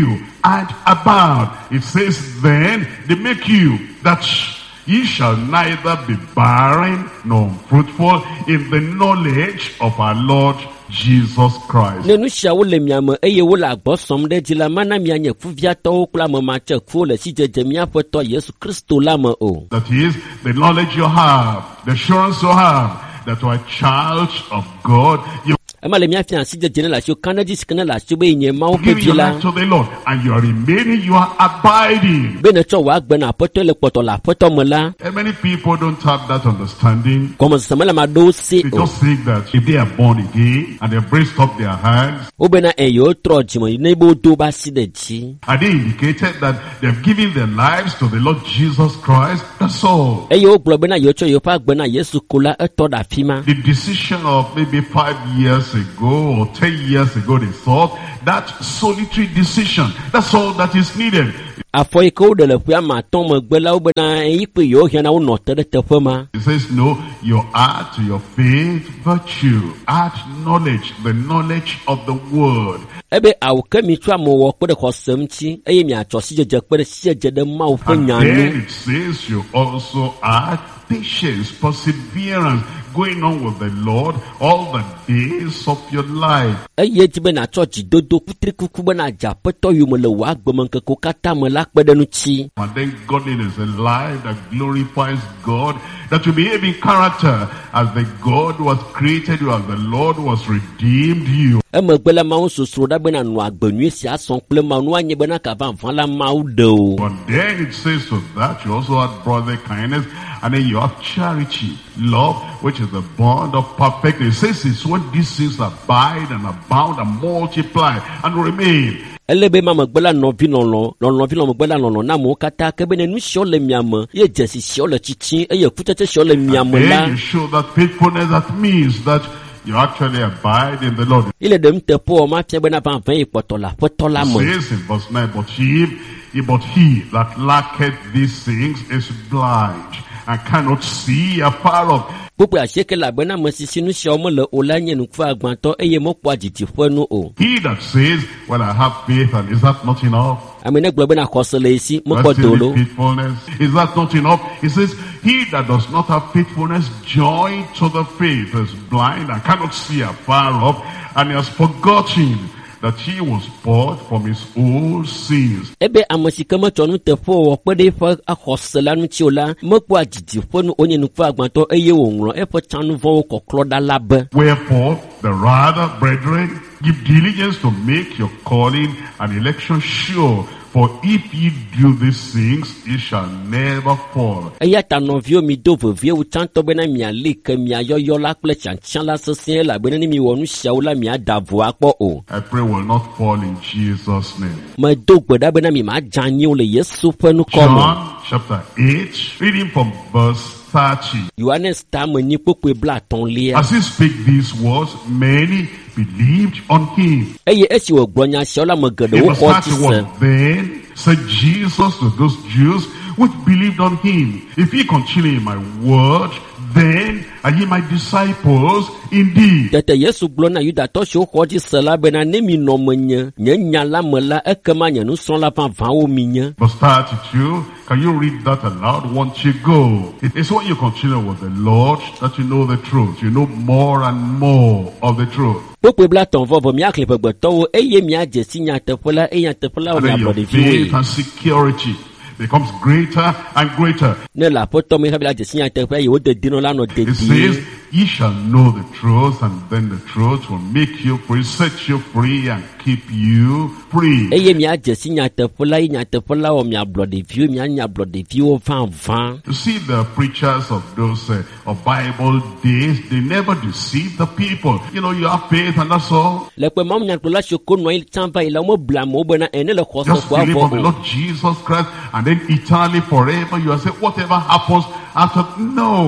and abound. It says, then they make you that ye shall neither be barren nor fruitful in the knowledge of our Lord Jesus Christ. Nenu shawo le miame eye wo la gbosom de dzi la mana mianye kuviatɔwo kple amemache kuwo le si dzedze miaƒe tɔ Yesu Kristo la me o. That is the knowledge you have, the assurance you have that you are a child of God. You Ema le miafia si dzedze ne la sio kana dzi sikene la sio be nye mawo ƒe give vi your la. life to the Lord and you are remaining, you are abiding. Be ne tsɔ wa gbe na aƒetɔ le kpɔtɔ le aƒetɔ me la. And many people don't have that understanding. Gɔmesese me le ma ɖewo se They o. just think that if they are born again and they raised up their hands, Wo be na eyo trɔ dzime ne be wo do ba si ɖe dzi. and they indicated that they've given their lives to the Lord Jesus Christ, that's all. Eye wo gblɔ be na yewo tsɔ yewo ƒe agbe na Yesu ko la etɔ ɖe afi ma. The decision of maybe five years ago or ten years ago, they thought that solitary decision, that's all that is needed. Afɔ yi ke wo ɖe le ƒea ma atɔ megbe la wo be na eyi kpe yewo hiã na wo nɔ te ɖe teƒe ma. It says, no, you add to your faith virtue, add knowledge, the knowledge of the word. Ebe awo ke mi tsɔ ame wɔ kpe ɖe xɔse ŋuti eye miatsɔ sidzedze kpe ɖe sidzedze ɖe Mawu ƒe And nya then nu. it says you also add patience, perseverance, going on with the Lord all the days of your life. Eye dzi be natsɔ dzidodo kutrikuku be nadze aƒetɔ yome le wò agbemeŋkekewo katã me la kpe ɖe ŋuti. And then godliness, a life that glorifies God, that you behave in character as the God who has created you, as the Lord who has redeemed you. Emegbe la Mawu sosro ɖa be nanɔ agbenyui si asɔ kple Mawu nu anye be na kava vã la Mawu ɖe o. But then it says to that you also have brotherly kindness, and then you have charity, love, which is the bond of perfectness. It says it's when these things abide and abound and multiply and remain. Ele be ma megbe la nɔvi lɔlɔ, lɔlɔvi lɔ megbe la lɔlɔ na amewo katã ke be ne nu siwo le mia me, ye dzesi siwo le tsitsi, eye kutsetse siwo le mia me Then la. you show that faithfulness, that means that you actually abide in the Lord. Ile ɖem teƒe wɔ ma fia be na va vɛ yi kpɔtɔ le aƒetɔ la It me. says in verse nine, but he, but he that lacketh these things is blind and cannot see afar off. Kpukpe asieke le abe na ame si si nu siawo mele o la nye nuku agbãtɔ eye mekpɔa dzidziƒe nu o. He that says, well, I have faith, and is that not enough? Ame ne gblɔ be na xɔse le esi mekpɔ That's still dolo. faithfulness. Is that not enough? He says, he that does not have faithfulness joined to the faith is blind and cannot see afar off, and he has forgotten that he was bought from his old sins. Ebe ame si ke metsɔ nu teƒe wɔ kpe ɖe eƒe axɔse la ŋuti o la mekpɔa dzidziƒe nu wonye nuku agbãtɔ eye wòŋlɔ eƒe tsãnuvɔwo kɔklɔ ɖa la be. Wherefore, the rather, brethren, give diligence to make your calling and election sure. For if ye do these things, ye shall never fall. Eya ta nɔviwo mi do vevie wu tsãtɔ bena miali ke miayɔyɔ la kple tsãtsiã la sesẽ elabena ne miwɔ nu siawo la miada vo akpɔ o. I pray will not fall in Jesus' name. Medo gbe ɖa bena mi madze anyiwo le Yesu ƒe nukɔ me. John chapter eight, reading from verse thirty. Yohanes ta me nyi kpokpoe bla atɔ̃lia. As he spake these words, many believed on him. Eye esi wògblɔ nya siawo la me In geɖewo verse xɔ dzi se. thirty-one, then said Jesus to those Jews which believed on him, if ye continue in my word, then are ye my disciples indeed. Tete Yesu gblɔ na Yudatɔ siwo xɔ dzi se la bena ne mi nɔ menye, nye nya la me la ekema nye nusrɔ̃la vavãwo mi nye. Verse thirty-two, can you read that aloud once you go? It's when you continue with the Lord that you know the truth. You know more and more of the truth. Kpokpoe bla tɔ̃ vɔ vɔ miakli ƒegbetɔwo eye miadze si nyateƒe la eye nyateƒe la wɔ And then miablɔ your faith ɖeviwoe. and security becomes greater and greater. Ne le aƒetɔ me hafi la dze si nyateƒe eye wo dedinɔ la nɔ It says, dedie. ye shall know the truth, and then the truth will make you free, set you free, and keep you free. Eye miadze si nyateƒe la eye nyateƒe la wɔ miablɔ ɖeviwo mianya ablɔ ɖeviwo vavã. You see, the preachers of those uh, of Bible days, they never deceive the people. You know, you have faith and that's all. Le kpe mawu nyagblɔla siwo ko nɔ anyi tsã va yi la womebla amewo bena ene le xɔse Just ko believe on avɔ the o. Lord Jesus Christ, and then eternally forever you are saying, whatever happens after, no.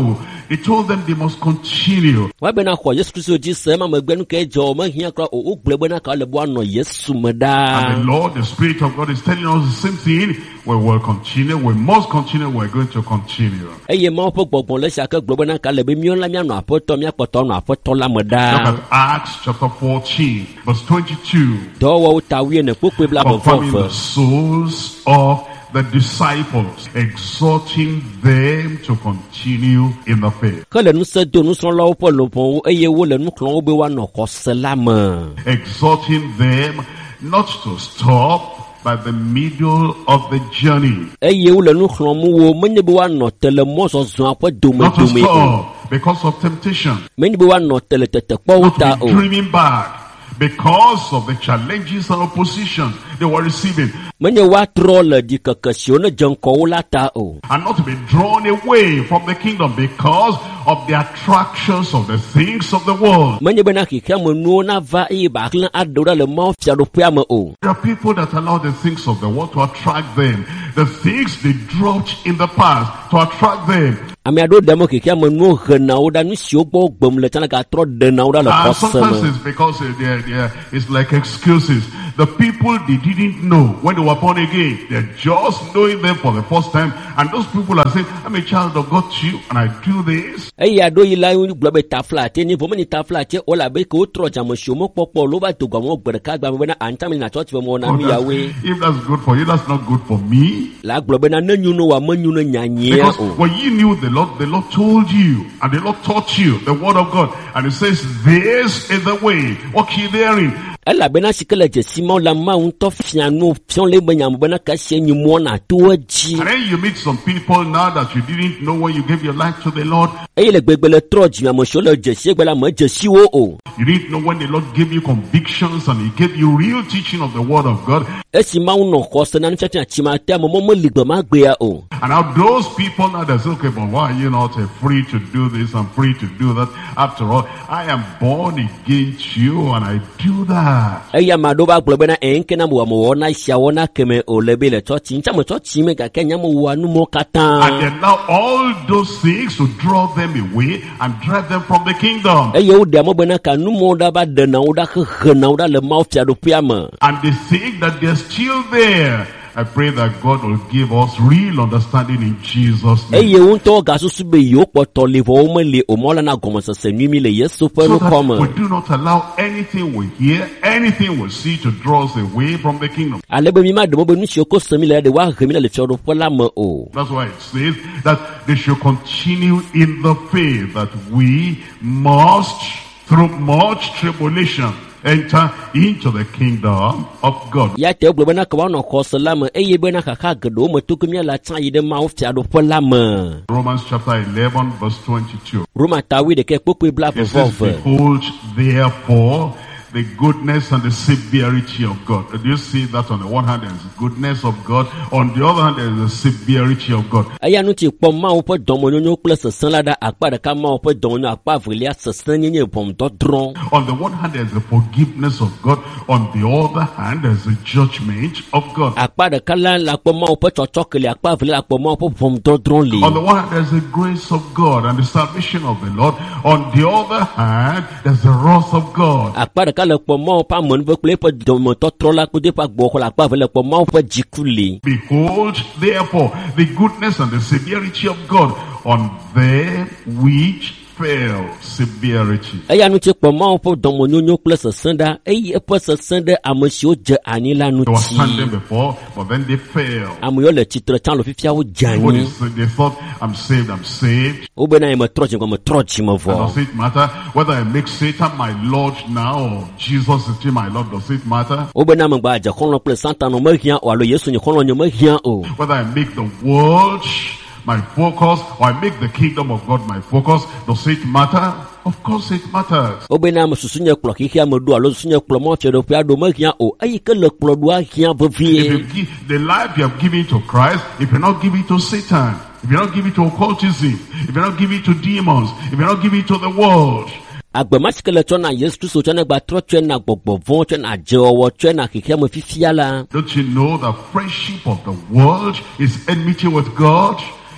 He told them they must continue. Wa bena kwa Yesu Kristo ji se ma magbenu ke jo ma hia kra o ugble na ka le bo ano Yesu meda. And the Lord, the Spirit of God is telling us the same thing. We will continue. We must continue. We're going to continue. Eye ma po gbogbon le sha ka gbe na ka le be mi on la mi anu apoto mi apoto anu apoto la meda. Look at Acts chapter fourteen, verse twenty-two. Do wa ta wi ne pope bla bo Confirming the souls of the disciples, exhorting them to continue in the faith. Ka le nu se do nu so lo po lo pon eye wo le nu klon wo be wa no ko selama. Exhorting them not to stop by the middle of the journey. Eye wo le nu klon mu wo menye be wa no tele mo so zo apo do me Not do to me. stop because of temptation. Menye be wa no tele tete po Not ta to be o. dreaming back because of the challenges and opposition they were receiving. Menye wa troll di kakasio na janko la ta o. And not to be drawn away from the kingdom because of the attractions of the things of the world. Menye be na ki kamo nu na va e ba klan adora le mo fia do pia mo o. There are people that allow the things of the world to attract them. The things they dropped in the past to attract them. Ami ado demo ki kamo nu hna o da nu si ogbo gbom le tana ka tro de na o da le And sometimes posem. it's because uh, they're, they're, it's like excuses. The people they didn't know when they were born again, they're just knowing them for the first time. And those people are saying, I'm a child of God too, and I do this. Eye ado yi la yu gbe ta flat ni bo meni ta flat o la be ko tro jamo si mo popo lo ba to gbo mo gbe ka gba me na anta me na church mo na Oh, mi yawe. that's- if that's good for you, that's not good for me. La gbe be na nanyu no wa manyu no nyanye Because o. when you knew the Lord, the Lord told you, and the Lord taught you the word of God, and it says, this is the way, walk ye therein. Ela bena sikele je simon la ma un to fianu fion le benya mo bena ka se nyimu na to ji. And then you meet some people now that you didn't know when you gave your life to the Lord. Eye le gbegbe le tro ji mo so le je se gbe la mo je si wo o. You didn't know when the Lord gave you convictions and He gave you real teaching of the word of God. E si ma un no ko se na nfa tia chi ma te mo mo ligbe ma gbe ya o. And now those people now they say, okay, but why are you not uh, free to do this and free to do that? After all, I am born again too, and I do that. Eye ma do ba gbe bena enke na mo mo na sia wona keme o le be le church ncha mo church me ka kenya mo wa nu mo And katan. then now all those things to draw them away and drive them from the kingdom. Eye o de mo bena ka nu mo da ba de na o da khe na o da le ma fia do pia ma. And they think that they're still there. I pray that God will give us real understanding in Jesus' name. Eye un to ga susu be yo poto le vo mo le o mo la na gomo se se numi le Yesu pe So no that come. we do not allow anything we hear, anything we see to draw us away from the kingdom. Alebe mi ma de mo be nu si ko semi le de wa hemi le fio do la mo o. That's why it says that they should continue in the faith, that we must, through much tribulation, enter into the kingdom of God. Ya te gbe na ka wa no ko salama eye be na ka ka gedo mo to kumia la tan yi de ma o fia do la mo. Romans chapter eleven verse twenty-two. Roma ta wi de ke popo bla It says, vo. behold, therefore, the goodness and the severity of God. Do you see that? On the one hand, there is the goodness of God. On the other hand, there is the severity of God. Aya nu ti po ma o po don mo nyo plus san la da akpa de ka ma o po don nyo akpa vria san nyenye pom do dron. On the one hand, there is the forgiveness of God. On the other hand, there is the judgment of God. Akpa de ka la la po ma o po chochok le akpa vria po ma o po pom do dron le. On the one hand, there's the grace of God and the salvation of the Lord. On the other hand, there's the wrath of God. Akpa de ka le po ma o pa mon ve kle po don mo to tro la ko de pa gbo ko la akpa vria po ma o po jikuli. Behold, therefore, the goodness and the severity of God on them which fell. Severity. Aya nu ti po ma o po don mo nyo plus san da eye po san da amosi o je ani la nu They were ti. standing before, but then they fell. Amoyo le titre chan lo fifia o What jani. is it? They thought, I'm saved, I'm saved. O be na e mo trochi ko mo trochi mo And vo. does it matter whether I make Satan my Lord now or Jesus is still my Lord? Does it matter? O be na mo gba je kon lo plus santa no mo hian o alo Yesu ni kon lo nyo mo hian o. Whether I make the world my focus or I make the kingdom of God my focus, does it matter? Of course it matters. O be na mo susu nye klo ki hian mo do alo susu nye klo mo fie do pia do mo hian o. Ayi ke le klo do a hian vo If you vie. give the life you have given to Christ, if you're not giving to Satan, if you're not giving to occultism, if you're not giving to demons, if you're not giving to the world, Agbe ma sikele tso na Yesu Kristo tso na gba tro tso na gbogbo von tso na je owo tso na kike mo fifia la. don't you know that friendship of the world is enmity with God?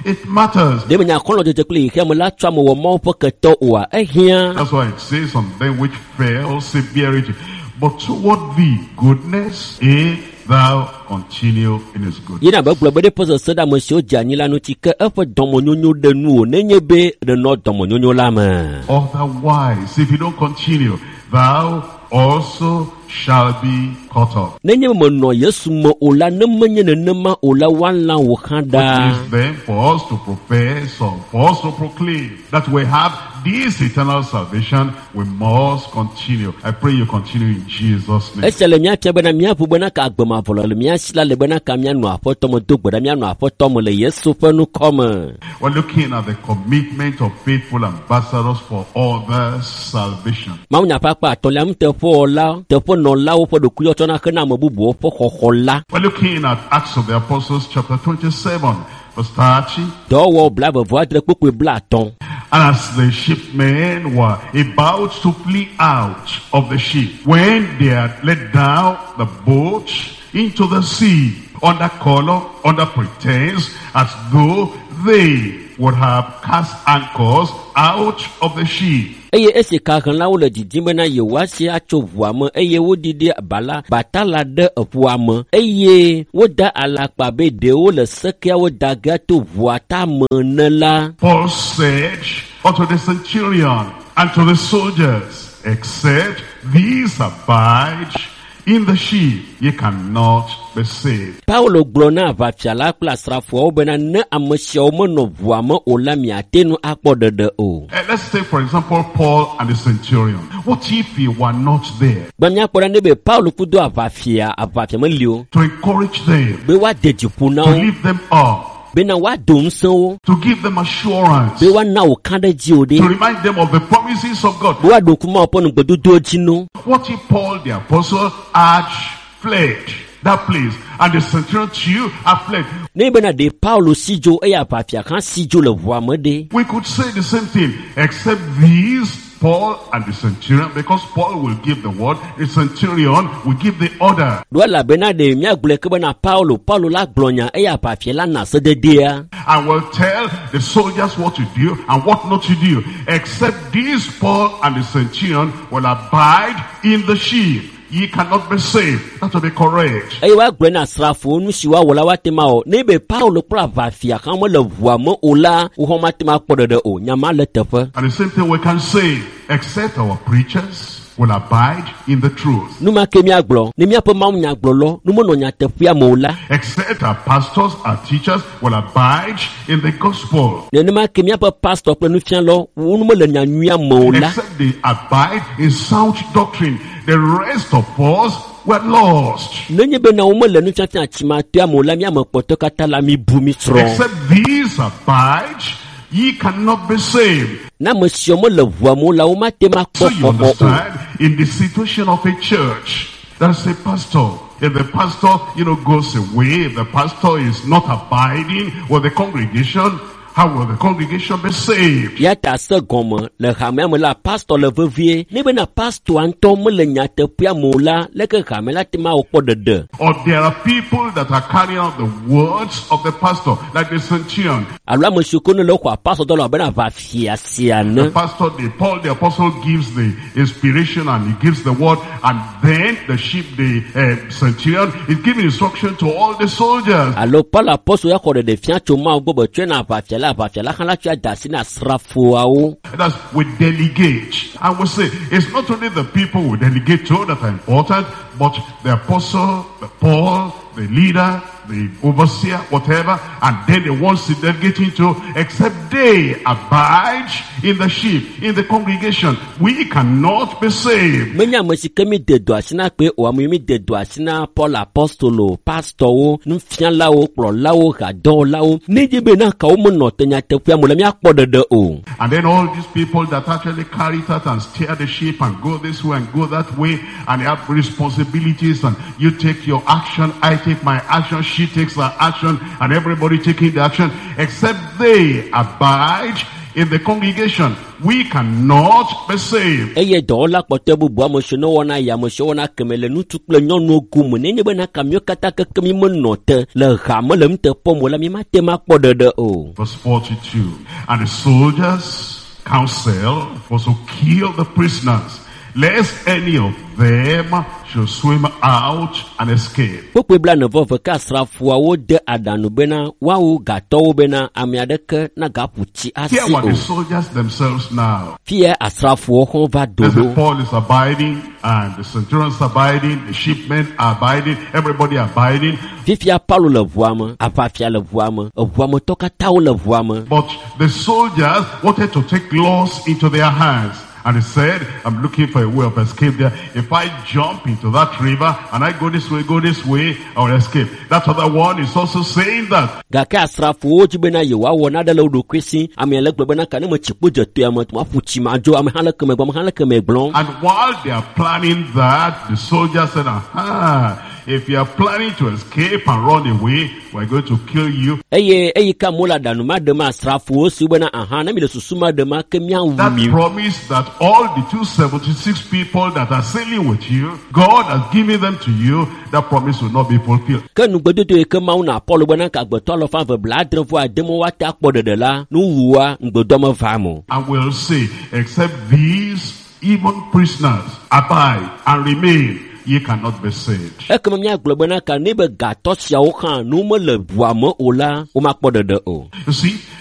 it matters. de menya kono de tekli ke mo la twa mo wo mo po keto wa ehia. That's why it says on them which fell severity, but toward thee goodness, if thou continue in his good. Yina ba glo be de pozo soda mo sio janila no tike e fo domonyonyo de nu o nenye be de no domonyonyo la ma. Otherwise, if you don't continue, thou also shall be cut off. Nenye mo no Yesu mo ola ne menye ne nema ola wan la wo It khanda. is then for us to profess or for us to proclaim that we have this eternal salvation, we must continue. I pray you continue in Jesus' name. Esele mia tebe na mia pu bena ka agbema volo le mia sila le bena ka mia no afoto mo dogbo da mia no afoto mo le Yesu fe nu come. We're looking at the commitment of faithful ambassadors for others' salvation. Ma unya papa atole am te fo ola te fo no la wo fo do kuyo tona kana mo bubu fo khokhola. We're looking at Acts of the Apostles chapter twenty-seven, verse thirty. Do wo bla be vo adre popo bla ton. And as the shipmen were about to flee out of the ship, when they had let down the boat into the sea, under color, under pretense, as though they would have cast anchors out of the ship. Eye ese ka kan lawo le didime na ye wasi acho vuamo eye wo didi bala batala de vuamo eye wo da alakpa be de wo le sekia wo da gato vuata menela. Paul said unto the centurion and to the soldiers, except these abide in the ship, ye cannot be saved. Paulo glona va fiala plasra fo bena ne amosia o mo no vuamo ola mi atenu akpode de o. Uh, let's take for example Paul and the centurion. What if he were not there Bamia pora ne be Paulo kudo avafia avafia melio to encourage them, be wa deji puna to o lift them up, be na wa dom so to give them assurance, be wa na o kanda ji o de to remind them of the promises of God? be wa do kuma opon gbedodo jinu. What if Paul the apostle had fled that place and the centurion too had fled? Ne be na de Paulo sijo e avafia kan sijo le vuamo de. We could say the same thing, except these, Paul and the centurion, because Paul will give the word, the centurion will give the order. Do la be na de mi agbule ke be na Paulo Paulo la glonya e avafia la na se de dia. And will tell the soldiers what to do and what not to do. Except this, Paul and the centurion will abide in the ship. Ye cannot be saved. That will be correct. E wa gbe na srafo nu si wa wala wa tema o ne be Paulo pra avafia kan mo le vuamo ola wo ho ma tema kpode de o nyama le tefe. And the same thing we can say, except our preachers will abide in the truth. Nu ma ke mi aglo ne mi apo ma nya aglo lo nu mo no nya tefia mo la. Except our pastors, our teachers will abide in the gospel. Ne ne ma ke mi apo pastor pe nu fian lo nu mo le nya nwia mo la. Except they abide in sound doctrine. The rest of us were lost. Ne nye be na wo mo le nu fian fian chima to mo la mi am poto kata la mi bu mi tro. Except these abide, ye cannot be saved. Na mo si mo le vuamo la wo ma tema So kpo you kpo o. understand, in the situation of a church, there's a pastor. If the pastor, you know, goes away, if the pastor is not abiding with the congregation, how will the congregation be saved? Ya ta se gomo le xame me la pastor le vevie ne be na pastor anto mo le nya tefia mo la le ke xame la tema o kpo dede. Or there are people that are carrying out the words of the pastor, like the centurion. Alwa mo shuko no le kwa pastor do lo be na va fia sia The ne. pastor, the Paul the apostle gives the inspiration and he gives the word, and then the ship, the uh, centurion is giving instruction to all the soldiers. Alo Paul apostle ya ko de fia choma o gbo twe na va fia la va fia la kan la twa dasi na srafo a o. That's we delegate. And we say it's not only the people we delegate to that are important, but the apostle, the Paul, the leader, the overseer, whatever, and then the ones they delegate into, except they abide in the sheep, in the congregation, we cannot be saved. Menya mo si kemi de do asina pe o amu mi de do asina Paul apostolo pastor o nu fia la o pro la o ga do la o ni je be na ka o mo no tenya tefia mo le mi akpo de o. And then all these people that actually carry it out and steer the ship and go this way and go that way, and they have responsibilities, and you take your action, I take my action, she takes her action, and everybody taking the action, except they abide in the congregation, we cannot be saved. eye dɔwɔla kpɔtɔ bubu amesiwo ne wɔna ya amesiwo wɔna keme le ŋutsu kple nyɔnuwo gume nenye bena kamio katã keke mi menɔ te le hame le nuteƒe mo la mi mate ma kpɔ ɖeɖe o. Verse forty-two. And the soldiers' counsel was to kill the prisoners, lest any of them should swim out and escape. Kpokpe bla ne vɔve ke asrafoawo de aɖaŋu bena woawo gatɔwo bena ame aɖeke na gaƒu tsi asi Here were the o. soldiers themselves now. Fie asrafoawo hã va do As ɖo. Paul is abiding, and the centurions abiding, the shipmen are abiding, everybody abiding. Fifia Paulo le ʋua me, aʋafia le ʋua me, eʋua me tɔ katãwo le ʋua me. But the soldiers wanted to take laws into their hands. And he said, I'm looking for a way of escape there. If I jump into that river and I go this way, go this way, I will escape. That other one is also saying that. Gake asrafowo dzi bena yewoawɔ naɖe le wo ɖokui si, ame le gbe bena ka ne me tsi kpo dzetɔe me maƒu tsi madzo, ame hã le keme gbɔ, ame hã le keme gblɔm. And while they are planning that, the soldiers said, aha, if you are planning to escape and run away, we're going to kill you. Eye eyi ka mo le aɖaŋu ma ɖem asrafowo si bena aha ne mi le susu ma ɖem ke miawu That mi. promise that all the two hundred seventy-six people that are sailing with you, God has given them to you, that promise will not be fulfilled. Ke nugbedodo yi ke Mawu na Paulo bena ka agbetɔ alɔfa eve blaadre vɔ ade mo woate akpɔ ɖeɖe la, nuwua ŋgbedɔ me va mo. And we'll say, except these even prisoners abide and remain, ye cannot be saved. Ekeme míagblɔ bena ka ne be gatɔ siawo hã nu mele ʋua me o la, womakpɔ ɖeɖe o. You see,